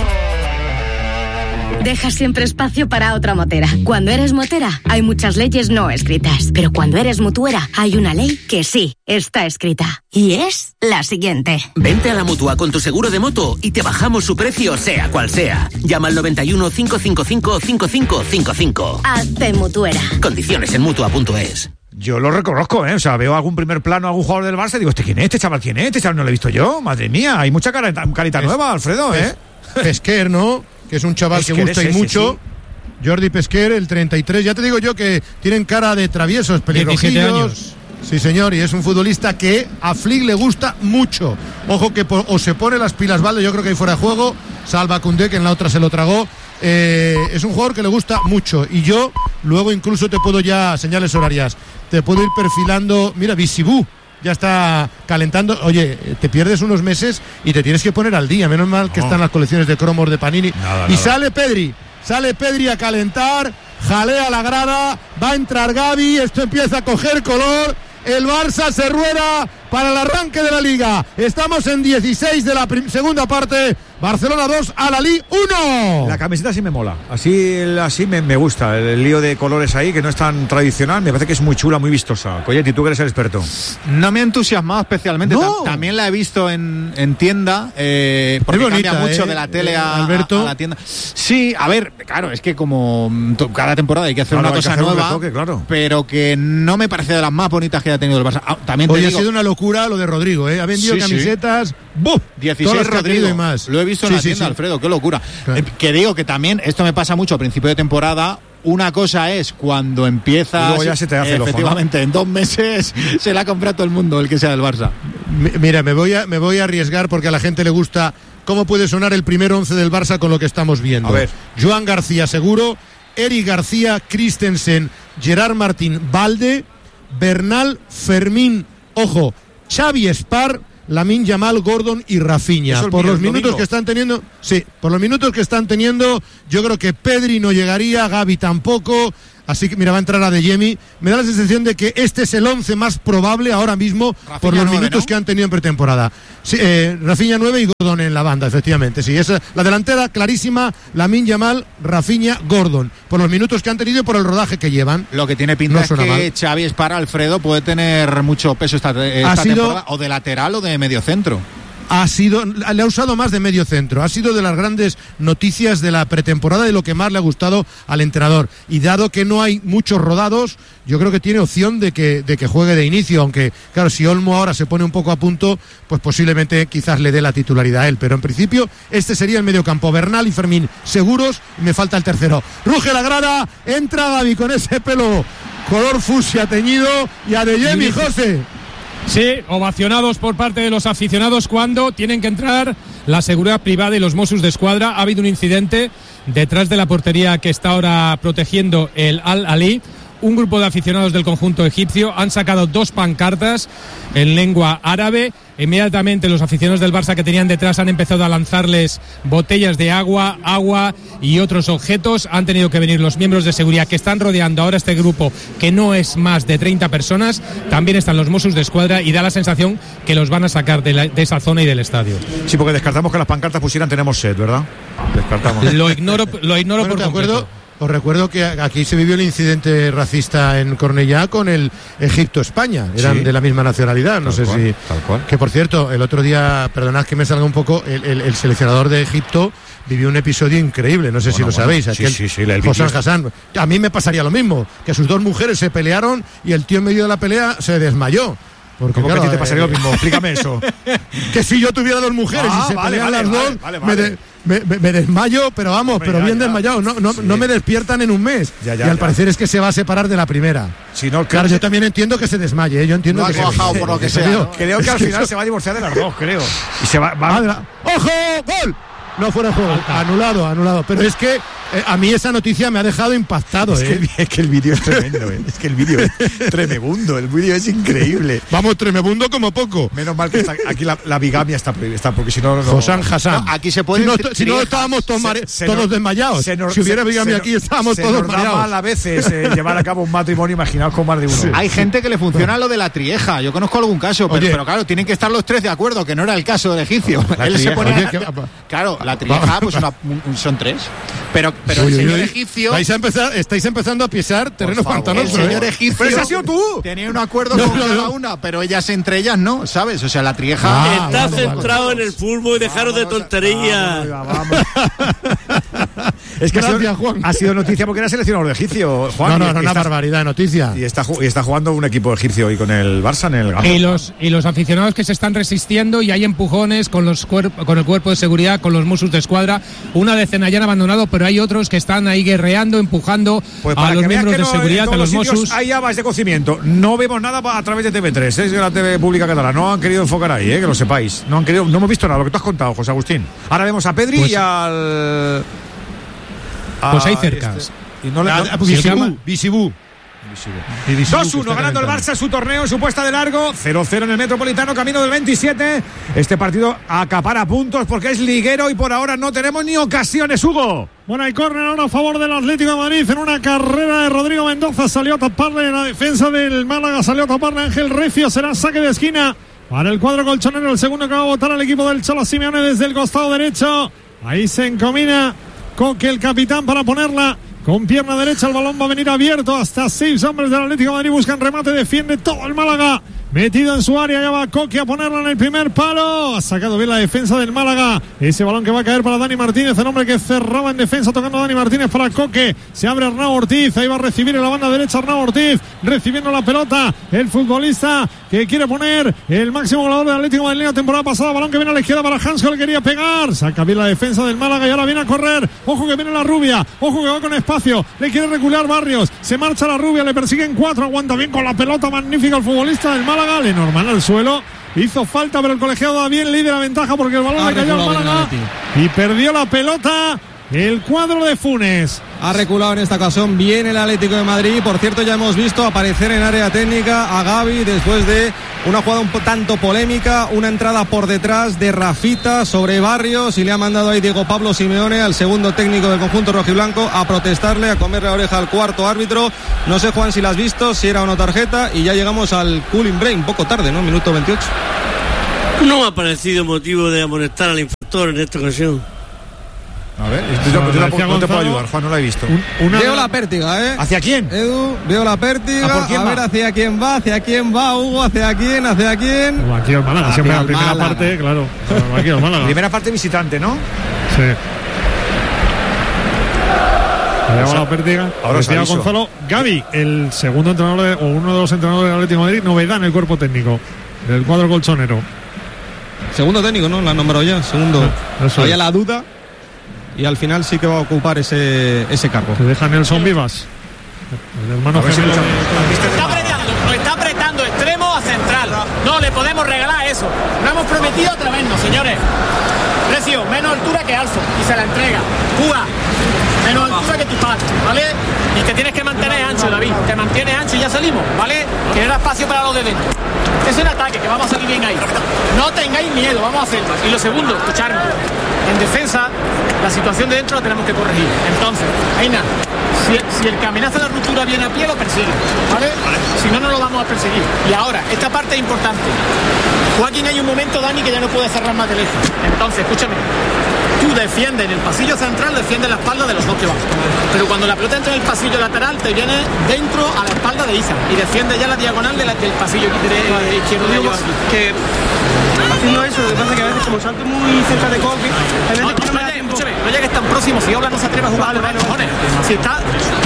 Deja siempre espacio para otra motera. Cuando eres motera, hay muchas leyes no escritas. Pero cuando eres mutuera, hay una ley que sí está escrita. Y es la siguiente. Vente a la Mutua con tu seguro de moto y te bajamos su precio sea cual sea. Llama al noventa y uno, cinco cinco cinco, cinco cinco cinco cinco. Hazte mutuera. Condiciones en mutua punto es. Yo lo reconozco, ¿eh? O sea, veo algún primer plano, algún jugador del Barça y digo, ¿este quién es? ¿Este chaval quién es? ¿Este chaval no lo he visto yo? Madre mía, hay mucha carita, carita es, nueva, Alfredo, ¿eh? Pesquer, ¿no? Que es un chaval Pesquer, que gusta y mucho. Sí. Jordi Pesquer, el treinta y tres. Ya te digo yo que tienen cara de traviesos, peligrosillos. Sí, señor, y es un futbolista que a Flick le gusta mucho. Ojo que por, o se pone las pilas Valde, yo creo que hay fuera de juego. Salva Koundé, que en la otra se lo tragó. Eh, es un jugador que le gusta mucho. Y yo luego incluso te puedo ya, señales horarias, te puedo ir perfilando. Mira, Bisibú ya está calentando. Oye, te pierdes unos meses y te tienes que poner al día. Menos mal que no. están las colecciones de cromos de Panini. Nada, y nada. sale Pedri, sale Pedri a calentar, jalea la grada, va a entrar Gavi, esto empieza a coger color. El Barça se rueda para el arranque de la Liga. Estamos en dieciséis de la prim- segunda parte. Barcelona dos, Al-Ahly uno. La camiseta sí me mola. Así, así me, me gusta. El, el lío de colores ahí, que no es tan tradicional. Me parece que es muy chula, muy vistosa. Coyetti, tú que eres el experto. No me ha entusiasmado especialmente. No. También la he visto en, en tienda. Eh, porque muy bonita, cambia mucho eh, de la tele a, Alberto. a, a la tienda. Sí, a ver, claro, es que como cada temporada hay que hacer claro, una cosa hacer nueva. Un retoque, claro. Pero que no me parece de las más bonitas que haya tenido el Barça. Ah, también te Hoy digo, ha sido una locura lo de Rodrigo, ¿eh? Ha vendido sí, camisetas. Sí. ¡Buf! dieciséis Rodrigo. Y más. Lo he he visto en Sí, la sí, tienda, sí. Alfredo, qué locura. Claro. Eh, que digo que también, esto me pasa mucho a principio de temporada. Una cosa es cuando empiezas. Y luego ya se te hace el ojo, efectivamente, ¿no? en dos meses se la ha comprado todo el mundo, el que sea del Barça. Mi- Mira, me voy, a, me voy a arriesgar porque a la gente le gusta cómo puede sonar el primer once del Barça con lo que estamos viendo. A ver. Joan García seguro, Eric García, Christensen, Gerard Martín, Valde, Bernal, Fermín, ojo, Xavi Spar, Lamine Yamal, Gordon y Rafinha. Eso el Por mío, los el minutos domingo. que están teniendo, sí, por los minutos que están teniendo, yo creo que Pedri no llegaría, Gavi tampoco. Así que mira, va a entrar a De Jemi. Me da la sensación de que este es el once más probable ahora mismo Rafinha por los nueve, minutos ¿no? que han tenido en pretemporada. Sí, eh, Rafinha nueve y Gordon en la banda, efectivamente. Sí, esa, la delantera clarísima, Lamine Yamal, Rafinha, Gordon. Por los minutos que han tenido y por el rodaje que llevan. Lo que tiene pinta No es suena que mal. Xavi Espara, Alfredo, puede tener mucho peso esta, esta Ha sido- temporada, o de lateral o de medio centro. Ha sido, le ha usado más de medio centro. Ha sido de las grandes noticias de la pretemporada, de lo que más le ha gustado al entrenador. Y dado que no hay muchos rodados, yo creo que tiene opción de que, de que juegue de inicio. Aunque, claro, si Olmo ahora se pone un poco a punto, pues posiblemente quizás le dé la titularidad a él. Pero en principio, este sería el mediocampo. Bernal y Fermín seguros. Y me falta el tercero. Ruge la grada, entra Gavi con ese pelo color fucsia teñido. Y a De Jemi, José. Sí, ovacionados por parte de los aficionados cuando tienen que entrar la seguridad privada y los Mossos de Escuadra. Ha habido un incidente detrás de la portería que está ahora protegiendo el Al-Ali. Un grupo de aficionados del conjunto egipcio han sacado dos pancartas en lengua árabe. Inmediatamente los aficionados del Barça que tenían detrás han empezado a lanzarles botellas de agua, agua y otros objetos. Han tenido que venir los miembros de seguridad que están rodeando ahora este grupo, que no es más de treinta personas. También están los Mossos de Escuadra y da la sensación que los van a sacar de, la, de esa zona y del estadio. Sí, porque descartamos que las pancartas pusieran tenemos sed, ¿verdad? Descartamos. Lo ignoro, lo ignoro Bueno, por te completo. acuerdo, os recuerdo que aquí se vivió el incidente racista en Cornellá con el Egipto-España. Eran Sí. de la misma nacionalidad. No Tal sé cual, si. tal cual. Que por cierto, el otro día, perdonad que me salga un poco, el, el- el seleccionador de Egipto vivió un episodio increíble. No sé si Bueno, lo bueno. sabéis. Sí, Aquel sí, sí, el Hossam vídeo- Hassan. A mí me pasaría lo mismo. Que sus dos mujeres se pelearon y el tío en medio de la pelea se desmayó. Porque, ¿Cómo que a claro, ti te pasaría eh, lo mismo? Explícame eso. que si yo tuviera dos mujeres Ah, y se vale, pelean vale, las vale, dos, vale, me, vale. de- me- me- me desmayo, pero vamos, Hombre, pero ya, bien ya. desmayado. No, no, Sí. no me despiertan en un mes. Ya, ya, y al ya. parecer es que se va a separar de la primera. Si no, Claro, yo también entiendo que se desmaye, ¿eh? Yo entiendo Lo ha que se cuajado por lo que sea, Digo, ¿no? Creo que al final se va a divorciar de las dos, creo. Y se va. va- Madre- ¡Ojo! ¡Gol! No fuera de juego. Anulado, anulado. Pero es que eh, a mí esa noticia me ha dejado impactado, es, que, ¿eh? el- es que el vídeo es tremendo, ¿eh? Es que el vídeo es tremebundo. El vídeo es increíble. Vamos, tremebundo como poco. Menos mal que está, aquí la, la bigamia está prohibida, porque si no. no Hossam Hassan. No, aquí se pueden Si no, tri- si no triejas. estábamos todos, mare- Se- se todos nos- desmayados. se nos- si hubiera se- bigamia se aquí, nos- estábamos se todos nos da mareados. mal a veces eh, llevar a cabo un matrimonio, imaginaos con más de uno. Hay gente que le funciona lo de la trieja. Yo conozco algún caso, pero, Oye. pero claro, tienen que estar los tres de acuerdo, que no era el caso del egipcio. La Él se trieja. pone Oye, a- que- Claro, la trieja, pues una- un- son tres. Pero, pero Uy, el uy, señor uy. egipcio. Vais a empezar, estáis empezando a pisar terreno favor. pantanoso. El ¿eh? señor egipcio. Pero ese has sido tú. Tenía un acuerdo No, con no, cada no. una, pero ellas entre ellas no, ¿sabes? O sea, la trieja. Ah, Está vale, centrado vale. en el fútbol y dejaros de Vamos, tonterías. Vamos, vamos. Es que ha Gracias, sido, Juan. ha sido noticia porque era seleccionador de egipcio, Juan. No, no, y- no, y una está- barbaridad de noticia. Y está, ju- y está jugando un equipo egipcio hoy con el Barça en el Gama. Y los, y los aficionados que se están resistiendo y hay empujones con, los cuerp- con el cuerpo de seguridad, con los Mossos de Escuadra. Una decena ya han abandonado, pero hay otros que están ahí guerreando, empujando Pues a para los que veas miembros que de no, en seguridad, a todos los los sitios Mossos. hay habas de cocimiento. No vemos nada pa- a través de T V tres, ¿eh? Es la T V pública catalana. No han querido enfocar ahí, ¿eh? Que lo sepáis. No han querido, no hemos visto nada, lo que tú has contado, José Agustín. Ahora vemos a Pedri Pues- y al. a Pues hay cercas. este- y no le- Ah, no- ah, Si el Bisibú, Gama- Bisibú. Y Bisibú, dos que uno está ganando el calentando. Barça su torneo, su puesta de largo, cero cero en el Metropolitano, camino del veintisiete. Este partido acapara puntos porque es liguero y por ahora no tenemos ni ocasiones, Hugo. Bueno, hay córner ahora a favor del Atlético de Madrid en una carrera de Rodrigo Mendoza. Salió a taparle la defensa del Málaga, salió a taparle Ángel Recio. Será saque de esquina para el cuadro colchonero. El segundo que va a votar al equipo del Cholo Simeone desde el costado derecho. Ahí se encomina Coque, el capitán, para ponerla con pierna derecha. El balón va a venir abierto hasta seis hombres del Atlético de Madrid. Buscan remate, defiende todo el Málaga. Metido en su área, ya va Coque a ponerla en el primer palo. Ha sacado bien la defensa del Málaga. Ese balón que va a caer para Dani Martínez, el hombre que cerraba en defensa, tocando a Dani Martínez para Coque. Se abre Arnau Ortiz, ahí va a recibir en la banda derecha Arnau Ortiz, recibiendo la pelota. El futbolista que que quiere poner el máximo goleador del Atlético de Madrid la temporada pasada. Balón que viene a la izquierda para Hansko, le quería pegar. Saca bien la defensa del Málaga y ahora viene a correr. Ojo que viene la Rubia. Ojo que va con espacio. Le quiere recular Barrios. Se marcha la Rubia. Le persiguen cuatro. Aguanta bien con la pelota. Magnífica el futbolista del Málaga. Lenormand al suelo. Hizo falta, pero el colegiado da bien, líder la ventaja porque el balón le cayó al Málaga y perdió la pelota. El cuadro de Funes. Ha reculado en esta ocasión bien el Atlético de Madrid. Por cierto, ya hemos visto aparecer en área técnica a Gavi después de una jugada un tanto polémica, una entrada por detrás de Rafita sobre Barrios, y le ha mandado ahí Diego Pablo Simeone, al segundo técnico del conjunto rojiblanco, a protestarle, a comerle la oreja al cuarto árbitro. No sé, Juan, si la has visto, si era o no tarjeta, y ya llegamos al cooling break, un poco tarde, ¿no? Minuto veintiocho. No me ha parecido motivo de amonestar al infractor en esta ocasión. A ver, yo, no, yo no, no te puedo ayudar, Juan, no la he visto. Un, una... Veo la pértiga, ¿eh? ¿Hacia quién? Edu, veo la pértiga. ¿A, a ver hacia quién va, hacia quién va, Hugo, hacia quién, hacia quién. Pues aquí al Málaga, siempre la primera Málaga. parte, claro. Aquí al Málaga. Primera parte visitante, ¿no? Sí. O sea, la pértiga. Ahora se Gonzalo. Gavi, el segundo entrenador de, o uno de los entrenadores del Atlético de Madrid, novedad en el cuerpo técnico del cuadro colchonero. Segundo técnico, ¿no? La han nombrado ya. Segundo. No, había es. la duda. Y al final sí que va a ocupar ese, ese cargo. Te deja Nelson Vivas. El hermano si está apretando, nos está apretando extremo a central. No le podemos regalar eso. Lo hemos prometido otra vez, no, señores. Precio, menos altura que Alfo. Y se la entrega. Cuba, menos altura que tu padre, ¿vale? Y te tienes que mantener ancho, David. Te mantienes ancho y ya salimos, ¿vale? Que era espacio para los de dentro. Es un ataque, que vamos a salir bien ahí. No tengáis miedo, vamos a hacerlo. Y lo segundo, escucharme. En defensa, la situación de dentro la tenemos que corregir. Entonces, Aina, si, si el que amenaza la ruptura viene a pie, lo persigue, ¿vale? ¿vale? Si no, no lo vamos a perseguir. Y ahora, esta parte es importante. Joaquín, hay un momento, Dani, que ya no puede cerrar más de lejos. Entonces, escúchame. Tú defiendes en el pasillo central, defiendes la espalda de los dos que van. Pero cuando la pelota entra en el pasillo lateral, te viene dentro a la espalda de Isa y defiende ya la diagonal de la, del pasillo de, de izquierdo de ellos. Que haciendo eso, lo que pasa es que a veces como salto muy cerca de Coque, a veces no, que no me da tiempo. Escúchame, no llegues tan próximo, si Obla no se atreve a jugar, vale, vale, cojones. Si está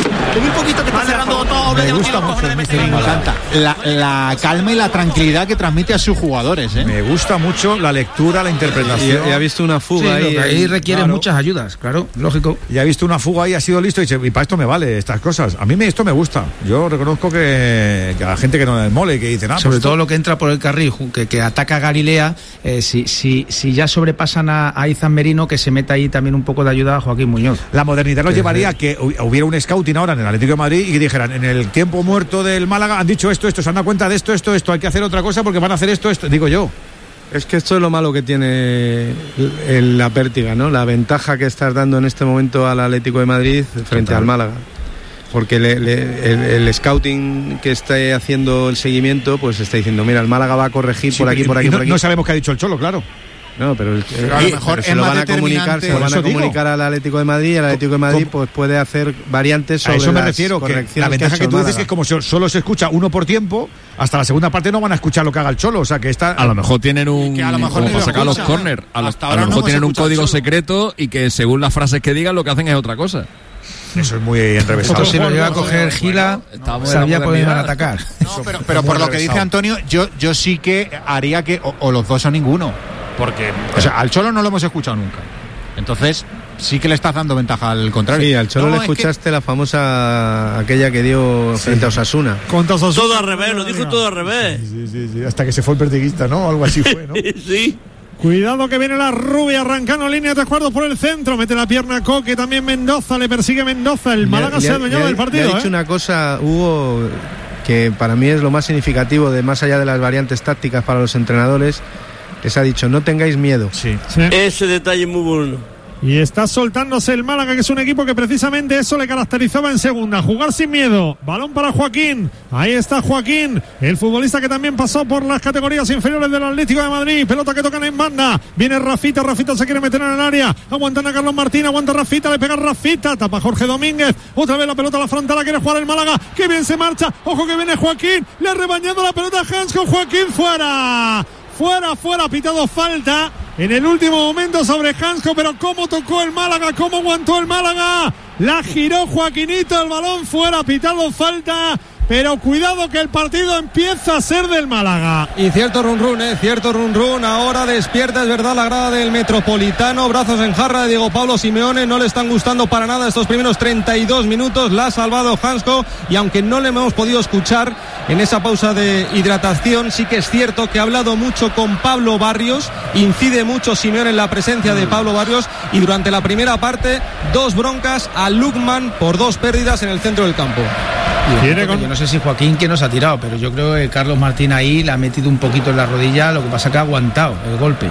un poquito que está vale, cerrando todo Obla, ya no tiene los cojones de meter. Me encanta la, la calma y la tranquilidad que transmite a sus jugadores, ¿eh? Me gusta mucho la lectura, la interpretación. Y, y ha visto una fuga sí, ahí. Ahí requiere claro. muchas ayudas, claro, lógico. Y ha visto una fuga ahí, ha sido listo y, dice, y para esto me vale estas cosas. A mí me, esto me gusta. Yo reconozco que, que a la gente que no le mole, que dice nada. Sobre pues todo esto... lo que entra por el carril, que, que ataca a Galilea, eh, si, si, si ya sobrepasan a, a Izan Merino, que se meta ahí también un poco de ayuda a Joaquín Muñoz. La modernidad nos llevaría a que hubiera un scouting ahora en el Atlético de Madrid y que dijeran, en el tiempo muerto del Málaga han dicho esto, esto, se han dado cuenta de esto, esto, esto, hay que hacer otra cosa porque van a hacer esto, esto, digo yo. Es que esto es lo malo que tiene el, la pértiga, ¿no? La ventaja que estás dando en este momento al Atlético de Madrid frente Total. al Málaga. Porque le, le, el, el scouting que está haciendo el seguimiento, pues está diciendo, mira, el Málaga va a corregir sí, por aquí, por aquí, no, por aquí. No sabemos qué ha dicho el Cholo, claro. No, pero, el, pero a lo mejor se lo van a comunicar, se lo van a comunicar al Atlético de Madrid y el Atlético de Madrid pues puede hacer variantes sobre a eso me las refiero, que la ventaja que, que tú Málaga. dices que es como solo se escucha uno por tiempo, hasta la segunda parte no van a escuchar lo que haga el Cholo, o sea que está a lo mejor tienen un que a lo mejor como para sacar los córner, a, lo, a lo mejor no tienen un código secreto y que según las frases que digan lo que hacen es otra cosa. Eso es muy enrevesado. Si lo llega a coger Gila, bueno, sabía por iban a atacar. No, pero, pero por lo que dice Antonio, yo, yo sí que haría que o, o los dos o ninguno. Porque, o sea, al Cholo no lo hemos escuchado nunca. Entonces, sí que le estás dando ventaja al contrario. Sí, al Cholo no, le escuchaste que... la famosa aquella que dio sí. frente a Osasuna. Contra Osasuna. Todo al revés, lo dijo todo al revés. Sí, sí, sí, hasta que se fue el pertiguista, ¿no? Algo así fue, ¿no? Sí. Cuidado que viene la Rubia arrancando línea de tres cuartos por el centro, mete la pierna Coque, también Mendoza, le persigue Mendoza, el Málaga se ha adueñado del partido. Le ha dicho ¿eh? una cosa, Hugo, que para mí es lo más significativo de más allá de las variantes tácticas para los entrenadores. Les ha dicho, no tengáis miedo. Sí. sí. Ese detalle es muy bueno. Y está soltándose el Málaga, que es un equipo que precisamente eso le caracterizaba en segunda, jugar sin miedo. Balón para Joaquín, ahí está Joaquín, el futbolista que también pasó por las categorías inferiores del Atlético de Madrid. Pelota que tocan en banda, viene Rafita, Rafita se quiere meter en el área, aguantan a Carlos Martín, aguanta Rafita, le pega Rafita, tapa Jorge Domínguez, otra vez la pelota a la frontal, la quiere jugar el Málaga, que bien se marcha, ojo que viene Joaquín, le ha rebañado la pelota a Hansko, Joaquín fuera. Fuera, fuera, pitado falta en el último momento sobre Hansko, pero cómo tocó el Málaga, cómo aguantó el Málaga, la giró Joaquinito, el balón fuera, pitado falta pero cuidado que el partido empieza a ser del Málaga. Y cierto run run, eh, cierto run run, ahora despierta, es verdad, la grada del Metropolitano, brazos en jarra de Diego Pablo Simeone, no le están gustando para nada estos primeros treinta y dos minutos, la ha salvado Hansko, y aunque no le hemos podido escuchar en esa pausa de hidratación, sí que es cierto que ha hablado mucho con Pablo Barrios, incide mucho Simeone en la presencia de Pablo Barrios, y durante la primera parte, dos broncas a Lukman por dos pérdidas en el centro del campo. Con... Yo no sé si Joaquín que nos ha tirado, pero yo creo que Carlos Martín ahí le ha metido un poquito en la rodilla, lo que pasa que ha aguantado el golpe.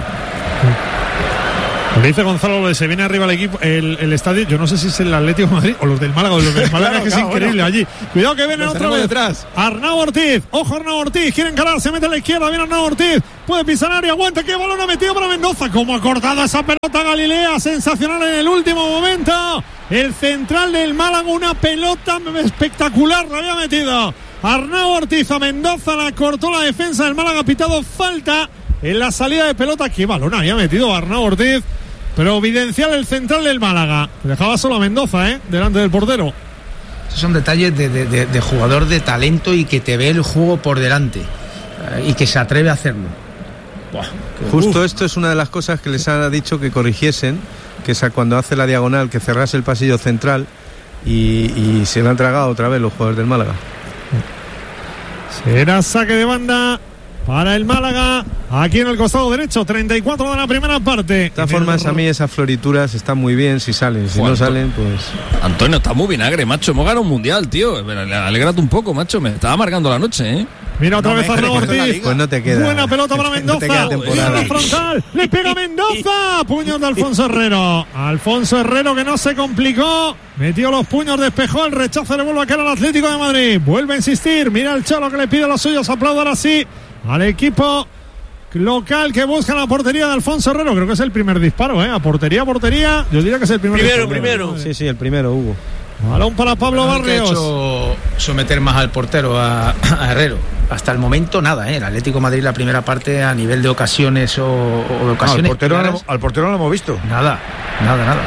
Lo dice Gonzalo, se viene arriba el equipo, el, el estadio, yo no sé si es el Atlético de Madrid o los del Málaga o los del Málaga, claro, que es claro, increíble bueno. Allí. Cuidado que viene otra vez detrás. Arnau Ortiz, ojo Arnau Ortiz, quiere encarar, se mete a la izquierda, viene Arnau Ortiz, puede pisar área, aguanta, que balón ha metido para Mendoza, como ha cortado esa pelota Galilea, sensacional en el último momento. El central del Málaga, una pelota espectacular, la había metido Arnau Ortiz a Mendoza, la cortó la defensa del Málaga, ha pitado falta en la salida de pelota. Qué balón había metido Arnau Ortiz. Providencial el central del Málaga. Dejaba solo a Mendoza, ¿eh? Delante del portero. Esos son detalles de, de, de, de jugador de talento y que te ve el juego por delante. Eh, y que se atreve a hacerlo. Buah, Justo uf. Esto es una de las cosas que les ha dicho que corrigiesen. Que es cuando hace la diagonal, que cerrase el pasillo central. Y, y se lo han tragado otra vez los jugadores del Málaga. Será saque de banda para el Málaga, aquí en el costado derecho, treinta y cuatro de la primera parte. De todas formas, a mí esas florituras están muy bien si salen, si Juan, no salen, pues... Antonio, está muy vinagre, macho, hemos ganado un mundial, tío. Alégrate un poco, macho, me estaba amargando la noche, ¿eh? Mira otra no vez a Arnau Ortiz. Pues no te queda. Buena pelota para Mendoza. No la frontal. Le pega Mendoza. Puños de Alfonso Herrero. Alfonso Herrero que no se complicó. Metió los puños, despejó el rechazo, le vuelve a caer al Atlético de Madrid. Vuelve a insistir. Mira el Cholo que le pide a los suyos. Aplaudo ahora sí al equipo local que busca la portería de Alfonso Herrero. Creo que es el primer disparo, ¿eh? A portería, portería. Yo diría que es el primer Primero, disparo. primero. Sí, sí, el primero, Hugo. Balón para Pablo bueno, Barrios. Que ha hecho someter más al portero, a, a Herrero. Hasta el momento nada, ¿eh? El Atlético de Madrid la primera parte a nivel de ocasiones o, o de ocasiones. No, al, portero no, al portero no lo hemos visto. Nada, nada, nada.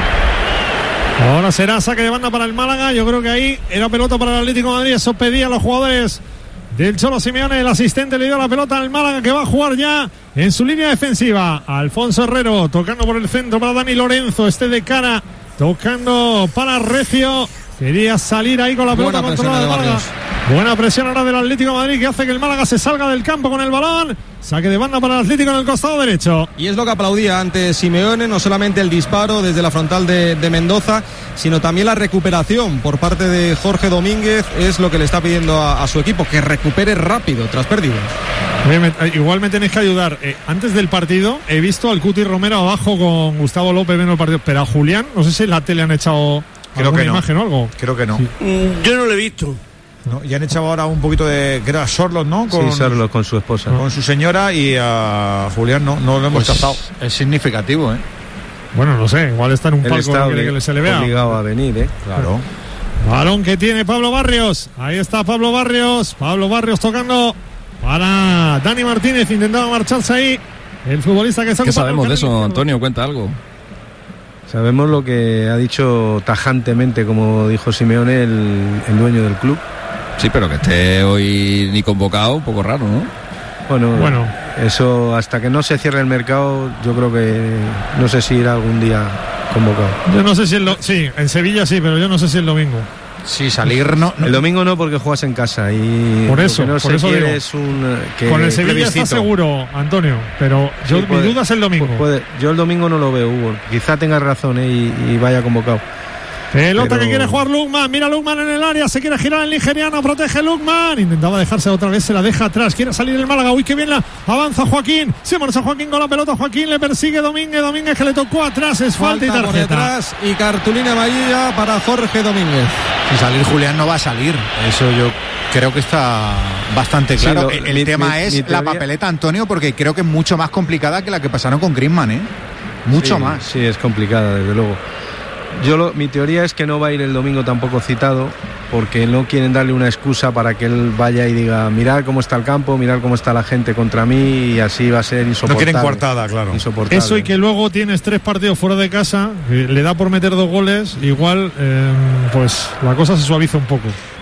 Ahora será saque de banda para el Málaga. Yo creo que ahí era pelota para el Atlético de Madrid. Eso pedían los jugadores del Cholo Simeone. El asistente le dio la pelota al Málaga, que va a jugar ya en su línea defensiva. Alfonso Herrero tocando por el centro para Dani Lorenzo. Este de cara, tocando para Recio. Quería salir ahí con la pelota controlada de Málaga. Buena presión ahora del Atlético de Madrid, que hace que el Málaga se salga del campo con el balón. Saque de banda para el Atlético en el costado derecho. Y es lo que aplaudía antes Simeone, no solamente el disparo desde la frontal de, de Mendoza, sino también la recuperación por parte de Jorge Domínguez. Es lo que le está pidiendo a, a su equipo, que recupere rápido tras pérdidas. Igual me tenéis que ayudar. Eh, antes del partido he visto al Cuti Romero abajo con Gustavo López viendo el partido, pero a Julián, no sé si en la tele han echado Creo que no. imagen o algo. Creo que no. Sí. Yo no lo he visto. No, y han echado ahora un poquito de... que era Sorlos, ¿no? Con, sí, Sorlos con su esposa. Con su señora, y a Julián no, no lo hemos pues tratado. Es significativo, ¿eh? Bueno, no sé, igual está en un Él palco está que, que se le vea. Obligado a venir, ¿eh? Claro. Balón que tiene Pablo Barrios. Ahí está Pablo Barrios. Pablo Barrios tocando para Dani Martínez. Intentaba marcharse ahí. El futbolista que está... ¿Qué sabemos de eso, Antonio? Cuenta algo. Sabemos lo que ha dicho tajantemente, como dijo Simeone, el, el dueño del club. Sí, pero que esté hoy ni convocado, un poco raro, ¿no? Bueno, bueno, eso hasta que no se cierre el mercado, yo creo que no sé si irá algún día convocado. Yo no sé si el do- sí, en Sevilla sí, pero yo no sé si el domingo. Sí, salir no, no. El domingo no, porque juegas en casa y por eso, lo que no por se eso quiere digo. es un que con el Sevilla plebiscito. está seguro, Antonio, pero yo sí, puede, mi duda es el domingo. Puede, yo el domingo no lo veo, Hugo. Quizá tengas razón, ¿eh? y, y vaya convocado. Pelota pero... que quiere jugar Lukman, mira Lukman en el área, se quiere girar el nigeriano, protege Lukman, intentaba dejarse otra vez, se la deja atrás, quiere salir el Málaga, uy que bien la avanza Joaquín, se marcha Joaquín con la pelota, Joaquín le persigue Domínguez, Domínguez que le tocó atrás, es falta, falta y tarjeta. Por detrás y cartulina amarilla para Jorge Domínguez. Si salir Julián no va a salir, eso yo creo que está bastante claro. Sí, lo, el mi, tema mi, es mi la papeleta, Antonio, porque creo que es mucho más complicada que la que pasaron con Griezmann, ¿eh? Mucho sí, más. Sí, es complicada, desde luego. Yo lo, mi teoría es que no va a ir el domingo tampoco citado, porque no quieren darle una excusa para que él vaya y diga mirar cómo está el campo, mirar cómo está la gente contra mí, y así va a ser insoportable. No quieren coartada, claro. Insoportable. Eso, y que luego tienes tres partidos fuera de casa, le da por meter dos goles, igual eh, pues la cosa se suaviza un poco.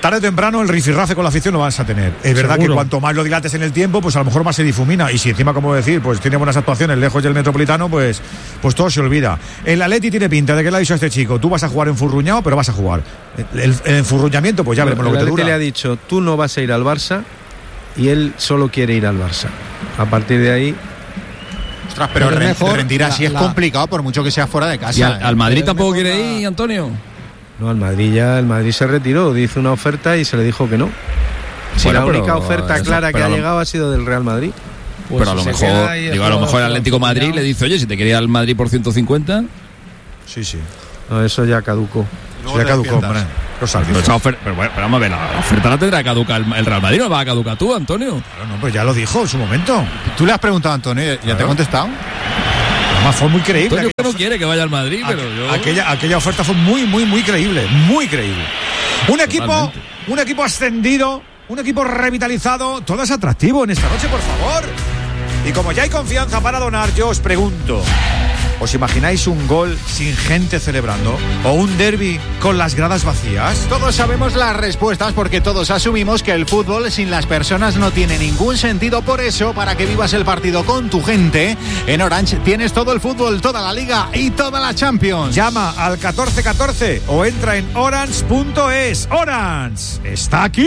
tarde o temprano el rifirrafe con la afición lo vas a tener. Es verdad Seguro. que cuanto más lo dilates en el tiempo, pues a lo mejor más se difumina. Y si encima, como decir, pues tiene buenas actuaciones lejos del Metropolitano, pues, pues todo se olvida. El Atleti tiene pinta de que le ha dicho a este chico: tú vas a jugar enfurruñado, pero vas a jugar. El, el, el enfurruñamiento, pues ya veremos lo que te dura. El Atleti le ha dicho: tú no vas a ir al Barça, y él solo quiere ir al Barça. A partir de ahí... Ostras, pero re, mejor, rendir así la, es la... complicado por mucho que sea fuera de casa. ¿Y al, al Madrid tampoco quiere la... ir, Antonio? No, al Madrid ya, el Madrid se retiró, hizo una oferta y se le dijo que no. Si bueno, la única pero, oferta eso, clara que ha lo... llegado ha sido del Real Madrid. Pues pero a lo mejor, digo, a lo mejor el Atlético Madrid le dice: oye, si te quería al Madrid por ciento cincuenta. Sí, sí. No, eso ya caducó. Eso ya caducó, hombre. Pero, oferta, pero, bueno, pero vamos a ver, la oferta la tendrá que caducar el, el Real Madrid, ¿no va a caducar tú, Antonio? Claro, no, pues ya lo dijo en su momento. Tú le has preguntado a Antonio, ¿ya claro. te ha contestado? Además fue muy creíble. Antonio no quiere que vaya al Madrid, aqu pero yo... Aquella, aquella oferta fue muy, muy, muy creíble, muy creíble. Un equipo, Totalmente. un equipo ascendido, un equipo revitalizado, todo es atractivo en esta noche, por favor. Y como ya hay confianza para donar, yo os pregunto: ¿os imagináis un gol sin gente celebrando? ¿O un derbi con las gradas vacías? Todos sabemos las respuestas porque todos asumimos que el fútbol sin las personas no tiene ningún sentido. Por eso, para que vivas el partido con tu gente, en Orange tienes todo el fútbol, toda la Liga y toda la Champions. Llama al catorce catorce o entra en orange punto es. Orange está aquí.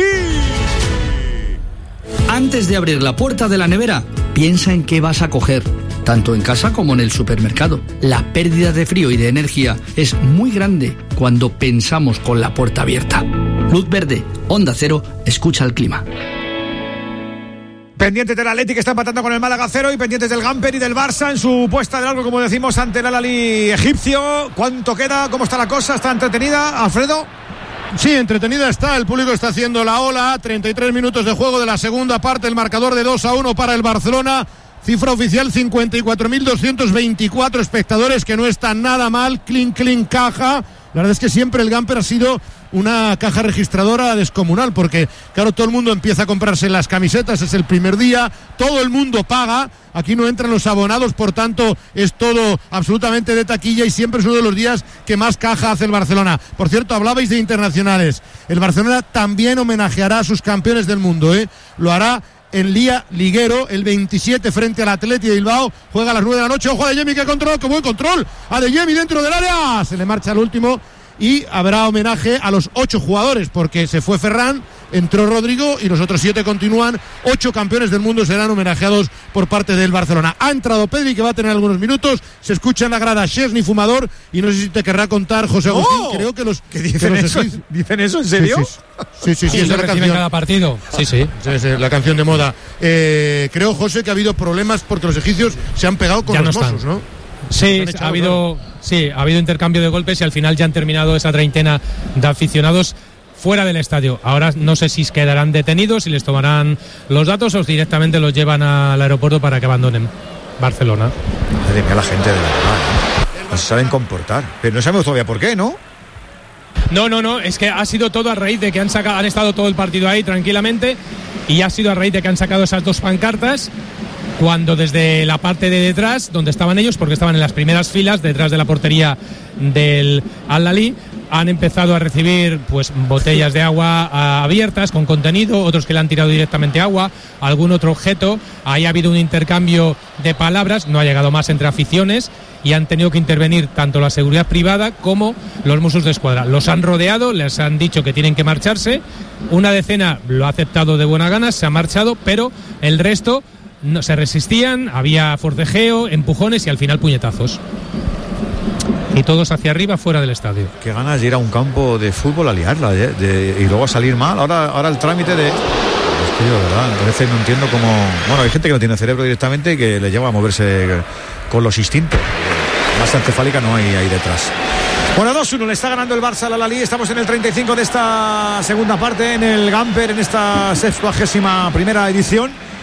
Antes de abrir la puerta de la nevera, piensa en qué vas a coger, tanto en casa como en el supermercado. La pérdida de frío y de energía es muy grande cuando pensamos con la puerta abierta. Luz verde, Onda Cero, escucha el clima. Pendientes del Atleti, que está empatando con el Málaga cero, y pendientes del Gamper y del Barça en su puesta de largo, como decimos, ante el Al-Ahly egipcio. ¿Cuánto queda? ¿Cómo está la cosa? ¿Está entretenida, Alfredo? Sí, entretenida está, el público está haciendo la ola. Treinta y tres minutos de juego de la segunda parte, el marcador de dos a uno para el Barcelona. Cifra oficial: cincuenta y cuatro mil doscientos veinticuatro espectadores, que no está nada mal. Clean, clean, caja. La verdad es que siempre el Gamper ha sido una caja registradora descomunal, porque claro, todo el mundo empieza a comprarse las camisetas, es el primer día, todo el mundo paga, aquí no entran los abonados, por tanto es todo absolutamente de taquilla, y siempre es uno de los días que más caja hace el Barcelona. Por cierto, hablabais de internacionales, el Barcelona también homenajeará a sus campeones del mundo, ¿eh? Lo hará en Lía Liguero el veintisiete frente al Athletic de Bilbao. Juega a las nueve de la noche. Ojo a Adeyemi, que control, que buen control. Adeyemi dentro del área. Se le marcha el último. Y habrá homenaje a los ocho jugadores, porque se fue Ferran, entró Rodrigo y los otros siete continúan. Ocho campeones del mundo serán homenajeados por parte del Barcelona. Ha entrado Pedri, que va a tener algunos minutos. Se escucha en la grada Chesney Fumador, y no sé si te querrá contar, José Agustín. ¡Oh! Creo que los ¿Qué dicen que eso? Los... ¿Dicen eso en serio? Sí, sí, sí, sí, sí, sí, es la canción cada partido. Sí, sí, sí, sí, la canción de moda. Eh, creo, José, que ha habido problemas porque los egipcios se han pegado con ya los no Mossos, ¿no? Sí, ha habido, sí, ha habido intercambio de golpes, y al final ya han terminado esa treintena de aficionados fuera del estadio. Ahora no sé si quedarán detenidos, si les tomarán los datos o directamente los llevan al aeropuerto para que abandonen Barcelona. Madre mía, la gente de la verdad, no se saben comportar, pero no sabemos todavía por qué, ¿no? No, no, no, es que ha sido todo a raíz de que han sacado, han estado todo el partido ahí tranquilamente, y ha sido a raíz de que han sacado esas dos pancartas, cuando desde la parte de detrás, donde estaban ellos, porque estaban en las primeras filas, detrás de la portería del Al-Ahly, han empezado a recibir pues botellas de agua a, abiertas con contenido, otros que le han tirado directamente agua, algún otro objeto. Ahí ha habido un intercambio de palabras, no ha llegado más entre aficiones, y han tenido que intervenir tanto la seguridad privada como los Mossos de Escuadra. Los han rodeado, les han dicho que tienen que marcharse. Una decena lo ha aceptado de buena gana, se ha marchado, pero el resto no se resistían, había forcejeo, empujones y al final puñetazos. Y todos hacia arriba, fuera del estadio. Qué ganas de ir a un campo de fútbol a liarla de, de, y luego salir mal. Ahora, ahora el trámite de... Es que yo, de verdad, a veces no entiendo cómo... Bueno, hay gente que no tiene cerebro directamente y que le lleva a moverse con los instintos. Más encefálica no hay ahí detrás. Bueno, dos uno le está ganando el Barça al Al-Ahly. Estamos en el treinta y cinco de esta segunda parte, en el Gamper, en esta sextuagésima primera edición.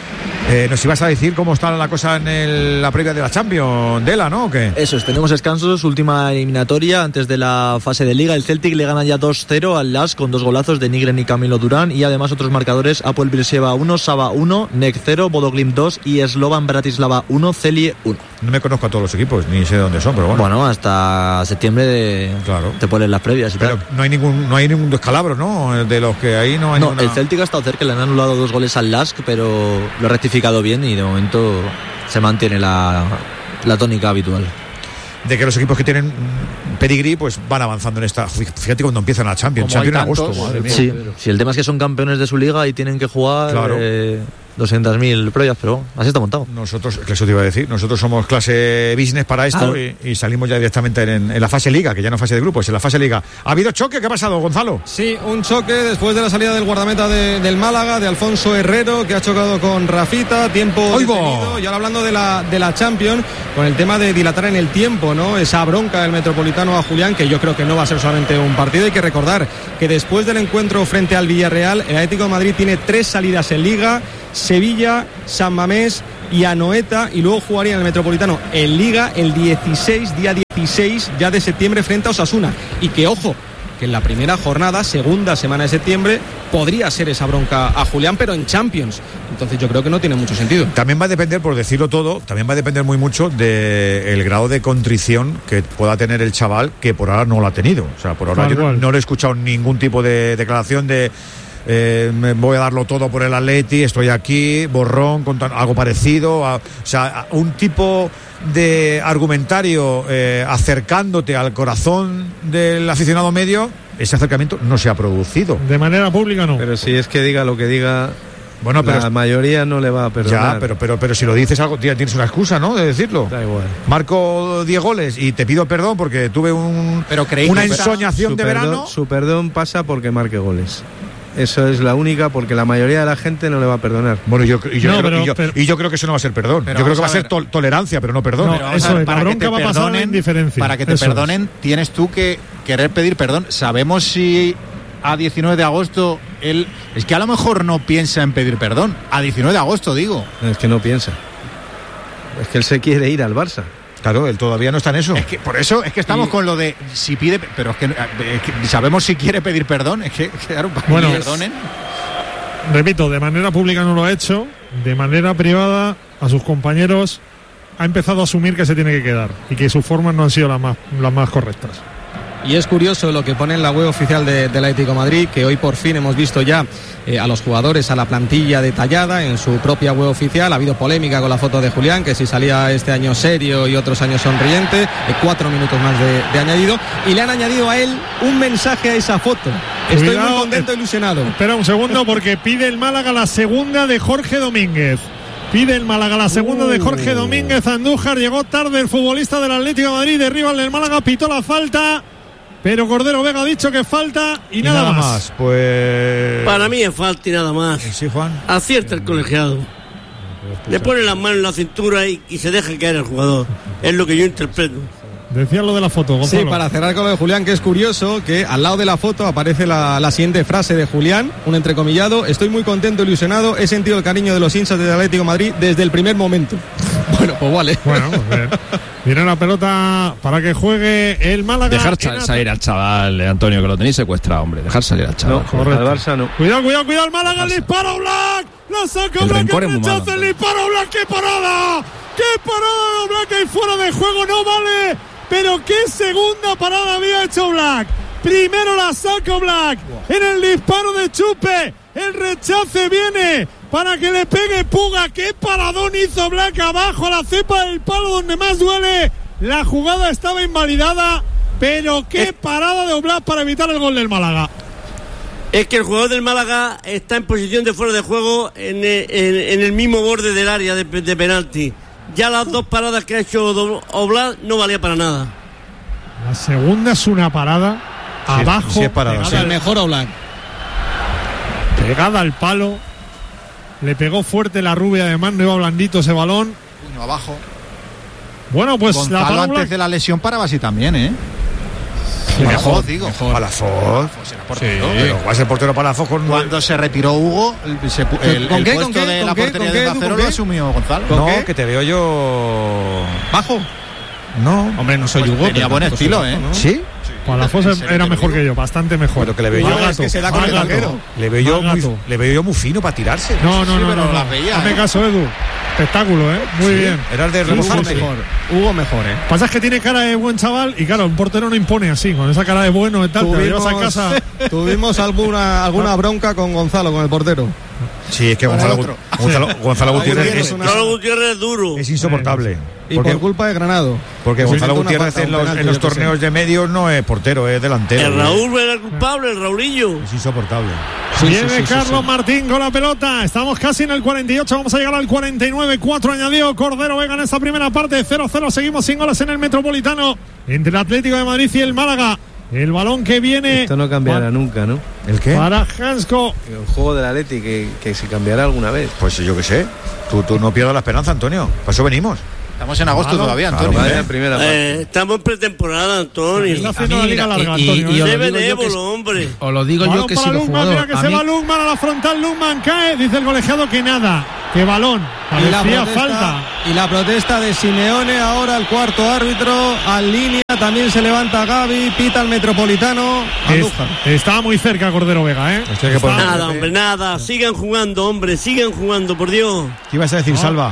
Eh, nos ibas a decir cómo está la cosa en el, la previa de la Champions, Dela, ¿no? ¿O qué? Eso es, tenemos descansos, última eliminatoria antes de la fase de Liga. El Celtic le gana ya dos cero al Lask con dos golazos de Nigren y Camilo Durán, y además otros marcadores: Apoel Beersheva uno, Saba uno, Nek cero, Bodo Glimt dos y Slovan Bratislava uno, Celie uno. No me conozco a todos los equipos, ni sé de dónde son, pero bueno. Bueno, hasta septiembre de... claro. Te ponen las previas y pero tal. no hay ningún no hay ningún descalabro, ¿no? De los que ahí no hay No, ninguna... el Celtic ha estado cerca, le han anulado dos goles al Lask, pero lo ha rectificado bien y de momento se mantiene la, la tónica habitual. De que los equipos que tienen pedigrí pues van avanzando en esta. Fíjate cuando empiezan la Champions, Champions en agosto. Madre mía. Sí, sí, el tema es que son campeones de su liga y tienen que jugar claro. eh, doscientas mil pruebas, pero así está montado. Nosotros, que eso te iba a decir, nosotros somos clase business para esto ah. y, y salimos ya directamente en, en la fase liga, que ya no es fase de grupos, en la fase liga. ¿Ha habido choque? ¿Qué ha pasado, Gonzalo? Sí, un choque después de la salida del guardameta de, del Málaga, de Alfonso Herrero, que ha chocado con Rafita, tiempo detenido. Y ahora hablando de la, de la Champions, con el tema de dilatar en el tiempo, ¿no? Esa bronca del Metropolitano a Julián, que yo creo que no va a ser solamente un partido. Hay que recordar que después del encuentro frente al Villarreal, el Atlético de Madrid tiene tres salidas en Liga: Sevilla, San Mamés y Anoeta, y luego jugaría en el Metropolitano en Liga el dieciséis, día dieciséis ya de septiembre, frente a Osasuna. Y que ojo, que en la primera jornada, segunda semana de septiembre, podría ser esa bronca a Julián, pero en Champions. Entonces yo creo que no tiene mucho sentido. También va a depender, por decirlo todo, también va a depender muy mucho del grado de contrición que pueda tener el chaval, que por ahora no lo ha tenido. O sea, por ahora yo no, no le he escuchado ningún tipo de declaración de Eh, me voy a darlo todo por el Atleti, estoy aquí, borrón, con algo parecido, a, o sea, un tipo de argumentario eh, acercándote al corazón del aficionado medio. Ese acercamiento no se ha producido. De manera pública no. Pero si es que diga lo que diga, bueno, pero la mayoría no le va a perdonar. Ya, pero, pero, pero si lo dices algo, tienes una excusa, ¿no? De decirlo. Da igual. Marco diez goles y te pido perdón porque tuve un, pero una ensoñación de perdón, verano. Su perdón pasa porque marque goles. Eso es la única, porque la mayoría de la gente no le va a perdonar. Bueno, yo, y, yo no, creo, pero, y, yo, pero, y yo creo que eso no va a ser perdón. Yo creo que va a, a ser to- tolerancia, pero no perdón. No, pero eso ver, es, para la que te bronca va a pasar en indiferencia. Para que te eso perdonen, es. Tienes tú que querer pedir perdón. Sabemos si a diecinueve de agosto él... Es que a lo mejor no piensa en pedir perdón. A diecinueve de agosto, digo. Es que no piensa. Es que él se quiere ir al Barça. Claro, él todavía no está en eso. Es que por eso es que estamos y... con lo de si pide, pero es que, es que sabemos si quiere pedir perdón. Es que claro, para bueno, que perdonen. Repito, de manera pública no lo ha hecho, de manera privada a sus compañeros ha empezado a asumir que se tiene que quedar y que sus formas no han sido las más, las más correctas. Y es curioso lo que pone en la web oficial de, del Atlético de Madrid, que hoy por fin hemos visto ya eh, a los jugadores, a la plantilla detallada en su propia web oficial. Ha habido polémica con la foto de Julián, que si salía este año serio y otros años sonriente, eh, cuatro minutos más de, de añadido, y le han añadido a él un mensaje a esa foto. Estoy Cuidado, muy contento e ilusionado. Espera un segundo, porque pide el Málaga la segunda de Jorge Domínguez. Pide el Málaga la segunda uh. de Jorge Domínguez. Andújar, llegó tarde el futbolista del Atlético de Madrid, derriba el del Málaga, pitó la falta. Pero Cordero Vega ha dicho que falta y, y nada, nada más. más. Pues para mí es falta y nada más. Sí, Juan. Acierta el colegiado. Le pone las manos en la cintura y, y se deja caer el jugador. Es lo que yo interpreto. Decía lo de la foto, Gonzalo. Sí, para cerrar con lo de Julián, que es curioso que al lado de la foto aparece la, la siguiente frase de Julián, un entrecomillado: estoy muy contento, ilusionado, he sentido el cariño de los hinchas del Atlético de Madrid desde el primer momento. Bueno, pues vale. Bueno, pues bien. Viene la pelota para que juegue el Málaga. Dejar cha- salir al chaval, eh, Antonio, que lo tenéis secuestrado, hombre. Dejar salir al chaval. No, correcto. Al Barça no. Cuidado, cuidado, cuidado, el Málaga, el disparo Black. La saca Black, el rechazo, el disparo Black. ¡Qué parada! ¡Qué parada de Black ahí fuera de juego! No vale. Pero qué segunda parada había hecho Black. Primero la saca Black en el disparo de Chupe. El rechace viene para que le pegue Puga. Qué paradón hizo Black abajo a la cepa del palo donde más duele. La jugada estaba invalidada, pero qué parada de Oblak para evitar el gol del Málaga. Es que el jugador del Málaga está en posición de fuera de juego en el, en, en el mismo borde del área de, de penalti. Ya las dos paradas que ha hecho Oblak no valía para nada. La segunda es una parada sí, abajo. Sí, es parada, sí. El mejor Oblak. Pegada al palo. Le pegó fuerte la rubia, además no iba blandito ese balón. Puño abajo. Bueno, pues Gonzalo, la antes de la lesión paraba así también, ¿eh? Mejor, digo. Palafox. Sí. Pero ¿cuál es el portero Palafox? Con... Cuando se retiró Hugo, se, el, el qué, puesto de la portería de Cacero lo asumió Gonzalo. No, qué? que te veo yo... ¿Bajo? No. Hombre, no soy pues Hugo. Tenía buen estilo, ¿eh? ¿no? ¿Sí? Palafox era mejor que yo, bastante mejor. Lo que le veo yo es que se da con el arquero. Le veo yo muy, le veo yo muy fino para tirarse. No, no, sí, no, pero no, la no. veía, Hazme ¿eh? caso, Edu. Espectáculo, ¿eh? Muy Sí, bien. Era el de Hugo remozarse. mejor. Hugo mejor, ¿eh? Pasa es que tiene cara de buen chaval y claro, un portero no impone así, con esa cara de bueno y tal, te lo llevas a casa. Tuvimos alguna alguna bronca con Gonzalo, con el portero. Sí, es que Gonzalo, Gonzalo, Gonzalo Gutiérrez es, Gonzalo Gutiérrez es duro. es insoportable. Y porque, por culpa de Granado. porque Gonzalo Una Gutiérrez falta, en los, un penalti, en los yo que torneos sé. de medios no es portero, es delantero. El Raúl era el culpable, el Raulillo. Es insoportable. Sí, Viene sí, sí, sí, Carlos sí. Martín con la pelota. Estamos casi en el cuarenta y ocho. Vamos a llegar al cuarenta y nueve. cuatro añadió Cordero Vega en esta primera parte. cero cero. Seguimos sin goles en el Metropolitano. Entre el Atlético de Madrid y el Málaga. El balón que viene. Esto no cambiará nunca, ¿no? ¿El qué? Para Hansko. El juego del Atleti que, que se cambiará alguna vez. Pues yo qué sé. Tú, tú no pierdas la esperanza, Antonio. Para eso venimos. Estamos en agosto Claro, todavía, claro, Antonio. vale. ¿eh? Primera parte. Eh, estamos en pretemporada, Antonio. Está haciendo la liga larga, y- y- Antonio. y ¿eh? os Sé lo digo yo que- benévolo, hombre. Os lo digo Balón yo que para si los Lundman, jugadores. mira que a se mí- va Lundman a la frontal. Lundman cae. Dice el colegiado que nada. Que balón. Y la, Parecía protesta, falta. y la protesta de Simeone, ahora el cuarto árbitro, al línea, también se levanta Gaby, pita el Metropolitano, Andújar. Es- estaba muy cerca Cordero Vega, ¿eh? Hostia, que por- Nada, hombre, nada. Sigan jugando, hombre. Sigan jugando, por Dios. ¿Qué ibas a decir, Salva?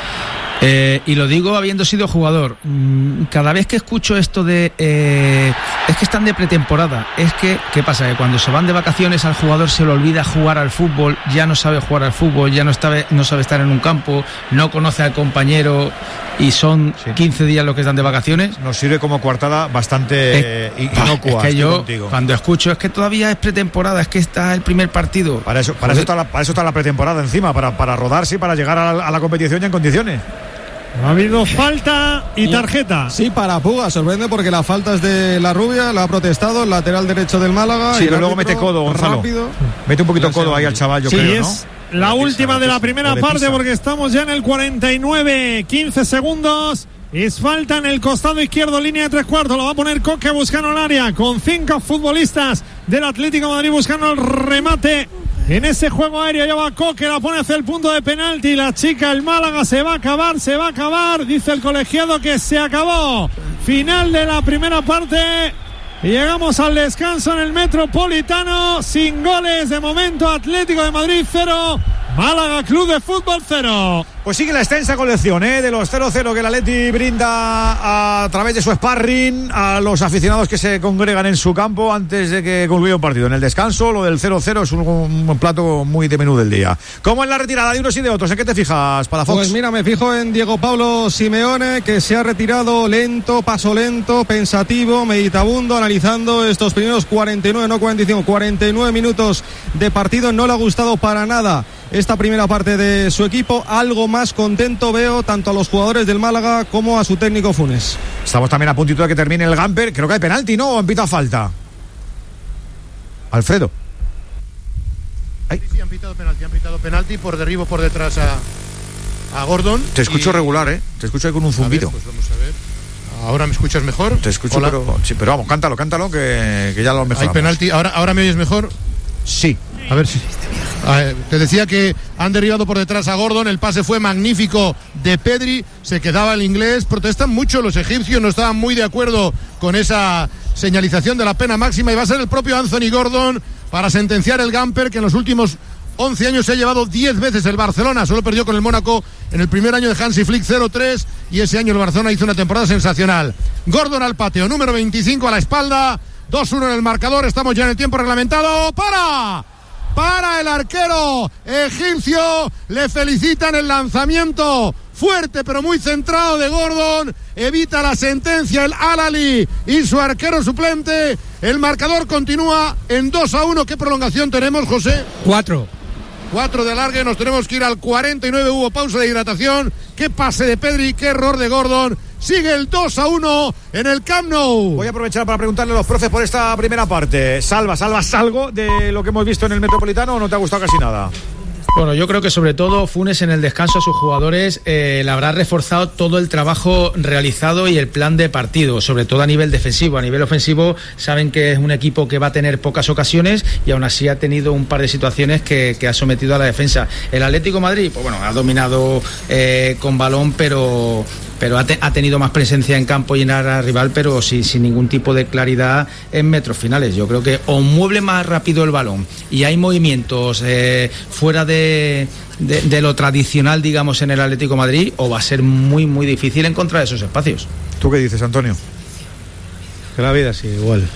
Eh, y lo digo habiendo sido jugador. Mm, Cada vez que escucho esto de eh, es que están de pretemporada, es que ¿qué pasa? Que cuando se van de vacaciones al jugador se le olvida jugar al fútbol, ya no sabe jugar al fútbol, ya no sabe, no sabe estar en un campo, no conoce al compañero y son Sí. quince días los que están de vacaciones. Nos sirve como coartada bastante eh, Es inocua. que estoy yo contigo. cuando escucho es que todavía es pretemporada, es que está el primer partido. Para eso, para, Joder. eso está la, para eso está la pretemporada encima, para, para rodarse y para llegar a la, a la competición ya en condiciones. Ha habido falta y tarjeta. Sí, para Puga, sorprende porque la falta es de la rubia, la ha protestado el lateral derecho del Málaga. Sí, y pero el luego árbitro, mete codo, Gonzalo. rápido. Mete un poquito codo ahí al chaval, yo Sí, creo, ¿no? es la última de la primera o de parte pisa. porque estamos ya en el cuarenta y nueve, quince segundos. Es falta en el costado izquierdo, línea de tres cuartos. Lo va a poner Coque buscando el área con cinco futbolistas del Atlético de Madrid buscando el remate. En ese juego aéreo lleva Coque, la pone hacia el punto de penalti. La chica, el Málaga, se va a acabar, se va a acabar. Dice el colegiado que se acabó. Final de la primera parte. Y llegamos al descanso en el Metropolitano. Sin goles de momento, Atlético de Madrid cero. Málaga Club de Fútbol cero. Pues sigue la extensa colección ¿eh? de los cero cero que el Atleti brinda a través de su sparring a los aficionados que se congregan en su campo antes de que concluya un partido. En el descanso, lo del cero cero es un, un plato muy de menú del día. ¿Cómo en la retirada de unos y de otros? ¿En qué te fijas, Palafox? Pues mira, me fijo en Diego Pablo Simeone, que se ha retirado lento, paso lento, pensativo, meditabundo, analizando estos primeros cuarenta y nueve, no cuarenta y cinco, cuarenta y nueve minutos de partido. No le ha gustado para nada esta primera parte de su equipo. Algo más contento veo tanto a los jugadores del Málaga como a su técnico Funes. Estamos también a puntito de que termine el Gamper. Creo que hay penalti, ¿no? ¿O en pita falta? Alfredo. Sí, sí, han pitado penalti, han pitado penalti por derribo por detrás a, a Gordon. Te escucho y... regular, ¿eh? Te escucho ahí con un zumbido. A ver, pues vamos a ver. ¿Ahora me escuchas mejor? Te escucho, Hola. pero, sí, pero vamos, cántalo, cántalo, que, que ya lo mejoramos. Hay penalti. ¿Ahora, ¿Ahora me oyes mejor? Sí. A ver si... A ver, te decía que han derribado por detrás a Gordon, el pase fue magnífico de Pedri, se quedaba el inglés, protestan mucho los egipcios, no estaban muy de acuerdo con esa señalización de la pena máxima y va a ser el propio Anthony Gordon para sentenciar el Gamper, que en los últimos once años se ha llevado diez veces el Barcelona, solo perdió con el Mónaco en el primer año de Hansi Flick cero tres y ese año el Barcelona hizo una temporada sensacional. Gordon al patio, número veinticinco a la espalda, dos uno en el marcador, estamos ya en el tiempo reglamentado, ¡para! Para el arquero egipcio, le felicitan el lanzamiento fuerte pero muy centrado de Gordon, evita la sentencia el Al-Ahly y su arquero suplente. El marcador continúa en dos a uno. ¿Qué prolongación tenemos, José? Cuatro. Cuatro de alargue, nos tenemos que ir al cuarenta y nueve, hubo pausa de hidratación. Qué pase de Pedri, qué error de Gordon. Sigue el dos a uno en el Camp Nou. Voy a aprovechar para preguntarle a los profes por esta primera parte. Salva, ¿salvas algo de lo que hemos visto en el Metropolitano o no te ha gustado casi nada? Bueno, yo creo que sobre todo Funes en el descanso a sus jugadores eh, le habrá reforzado todo el trabajo realizado y el plan de partido, sobre todo a nivel defensivo. A nivel ofensivo saben que es un equipo que va a tener pocas ocasiones y aún así ha tenido un par de situaciones que, que ha sometido a la defensa. El Atlético de Madrid, pues bueno, ha dominado eh, con balón, pero... pero ha, te, ha tenido más presencia en campo y en área rival, pero sí, sin ningún tipo de claridad en metros finales. Yo creo que o mueve más rápido el balón y hay movimientos eh, fuera de, de, de lo tradicional, digamos, en el Atlético de Madrid, o va a ser muy, muy difícil encontrar esos espacios. ¿Tú qué dices, Antonio? Que la vida sigue igual.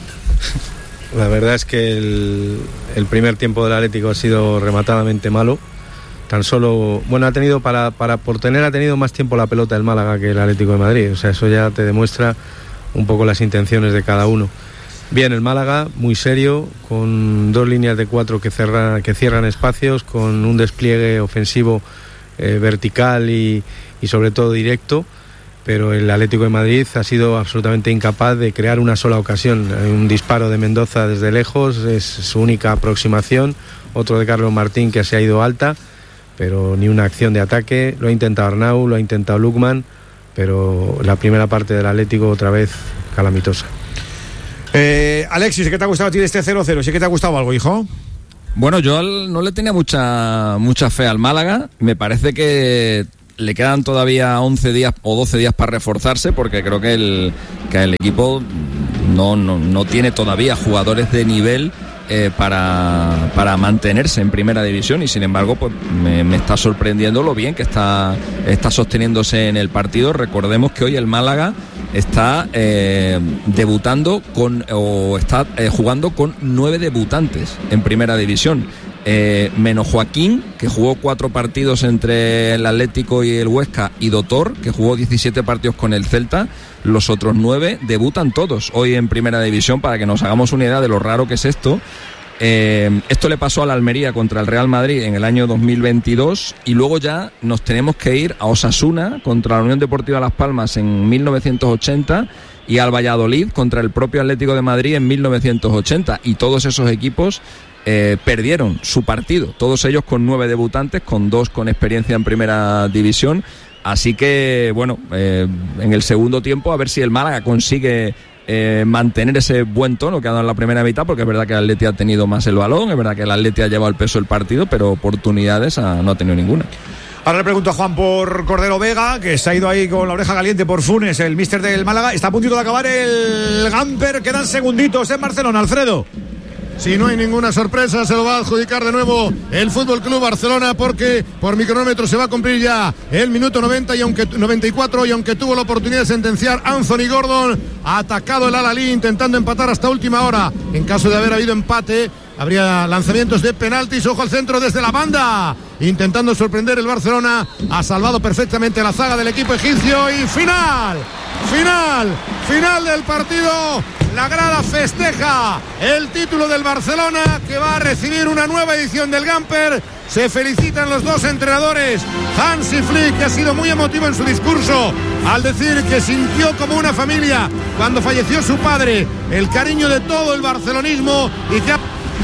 La verdad es que el, el primer tiempo del Atlético ha sido rematadamente malo. Tan solo, bueno, ha tenido para, para por tener ha tenido más tiempo la pelota el Málaga que el Atlético de Madrid. O sea, eso ya te demuestra un poco las intenciones de cada uno. Bien, el Málaga, muy serio, con dos líneas de cuatro que, cerra, que cierran espacios, con un despliegue ofensivo eh, vertical y, y sobre todo directo, pero el Atlético de Madrid ha sido absolutamente incapaz de crear una sola ocasión. Un disparo de Mendoza desde lejos es su única aproximación, otro de Carlos Martín que se ha ido alta, pero ni una acción de ataque. Lo ha intentado Arnau, lo ha intentado Lukman, pero la primera parte del Atlético otra vez calamitosa. Eh, Alexis, ¿qué te ha gustado a ti de este cero cero? ¿Sí que te ha gustado algo, hijo? Bueno, yo al, no le tenía mucha mucha fe al Málaga. Me parece que le quedan todavía once días o doce días para reforzarse, porque creo que el, que el equipo no, no, no tiene todavía jugadores de nivel Eh, para, para mantenerse en primera división, y sin embargo pues me, me está sorprendiendo lo bien que está, está sosteniéndose en el partido. Recordemos que hoy el Málaga está eh, debutando con o está eh, jugando con nueve debutantes en primera división, eh, menos Joaquín, que jugó cuatro partidos entre el Atlético y el Huesca, y Dotor, que jugó diecisiete partidos con el Celta. Los otros nueve debutan todos hoy en primera división, para que nos hagamos una idea de lo raro que es esto. Eh, esto le pasó a la Almería contra el Real Madrid en el año dos mil veintidós, y luego ya nos tenemos que ir a Osasuna contra la Unión Deportiva Las Palmas en mil novecientos ochenta, y al Valladolid contra el propio Atlético de Madrid en mil novecientos ochenta, y todos esos equipos eh, perdieron su partido, todos ellos con nueve debutantes, con dos con experiencia en primera división. Así que, bueno, eh, en el segundo tiempo a ver si el Málaga consigue eh, mantener ese buen tono que ha dado en la primera mitad, porque es verdad que el Atleti ha tenido más el balón, es verdad que el Atleti ha llevado el peso del partido, pero oportunidades ha, no ha tenido ninguna. Ahora le pregunto a Juan por Cordero Vega, que se ha ido ahí con la oreja caliente por Funes, el míster del Málaga. Está a puntito de acabar el Gamper, quedan segunditos en Barcelona, Alfredo. Si no hay ninguna sorpresa, se lo va a adjudicar de nuevo el Fútbol Club Barcelona, porque por mi cronómetro se va a cumplir ya el minuto noventa y aunque noventa y cuatro, y aunque tuvo la oportunidad de sentenciar Anthony Gordon, ha atacado el Al-Ahly intentando empatar hasta última hora. En caso de haber habido empate, habría lanzamientos de penaltis. Ojo al centro desde la banda, intentando sorprender el Barcelona. Ha salvado perfectamente la zaga del equipo egipcio, y final, final, final del partido. La grada festeja el título del Barcelona, que va a recibir una nueva edición del Gamper. Se felicitan los dos entrenadores. Hansi Flick, que ha sido muy emotivo en su discurso al decir que sintió como una familia cuando falleció su padre, el cariño de todo el barcelonismo, y que ha...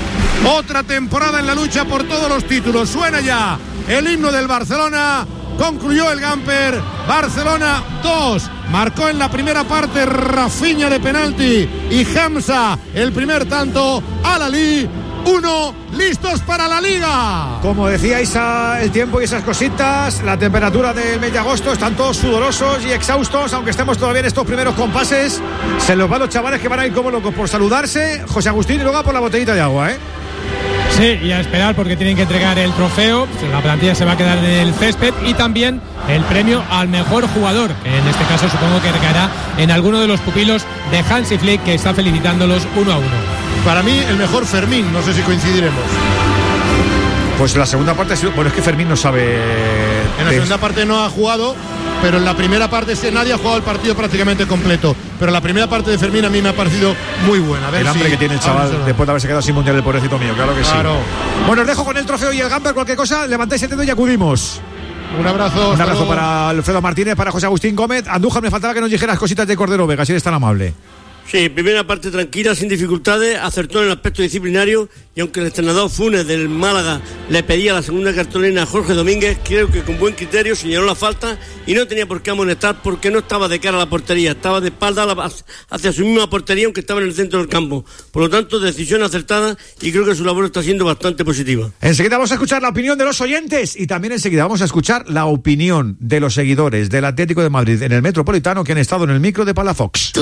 otra temporada en la lucha por todos los títulos. Suena ya el himno del Barcelona. Concluyó el Gamper. Barcelona dos. Marcó en la primera parte Rafinha de penalti y Hamza el primer tanto. Al-Ahly uno. Listos para la Liga. Como decíais, el tiempo y esas cositas, la temperatura del mes de agosto, están todos sudorosos y exhaustos, aunque estemos todavía en estos primeros compases. Se los van los chavales, que van a ir como locos por saludarse. José Agustín, y luego por la botellita de agua, ¿eh? Sí, y a esperar, porque tienen que entregar el trofeo. La plantilla se va a quedar en el césped, y también el premio al mejor jugador, que en este caso supongo que recaerá en alguno de los pupilos de Hansi Flick, que está felicitándolos uno a uno. Para mí el mejor Fermín, no sé si coincidiremos. Pues la segunda parte ha sido... Bueno, es que Fermín no sabe... En la segunda parte no ha jugado, pero en la primera parte sí, nadie ha jugado el partido prácticamente completo. Pero la primera parte de Fermín a mí me ha parecido muy buena. A ver el hambre si... que tiene el chaval después de haberse quedado sin mundial, el pobrecito mío, claro que claro. sí. Bueno, os dejo con el trofeo y el Gamper. Cualquier cosa, levantáis el dedo y acudimos. Un abrazo. Un abrazo para Alfredo Martínez, para José Agustín Gómez. Andújar, me faltaba que nos dijeras cositas de Cordero Vega, si eres tan amable. Sí, primera parte tranquila, sin dificultades, acertó en el aspecto disciplinario y aunque el entrenador Funes del Málaga le pedía la segunda cartulina a Jorge Domínguez, creo que con buen criterio señaló la falta y no tenía por qué amonestar porque no estaba de cara a la portería, estaba de espalda hacia su misma portería aunque estaba en el centro del campo. Por lo tanto, decisión acertada y creo que su labor está siendo bastante positiva. Enseguida vamos a escuchar la opinión de los oyentes y también enseguida vamos a escuchar la opinión de los seguidores del Atlético de Madrid en el Metropolitano que han estado en el micro de Palafox.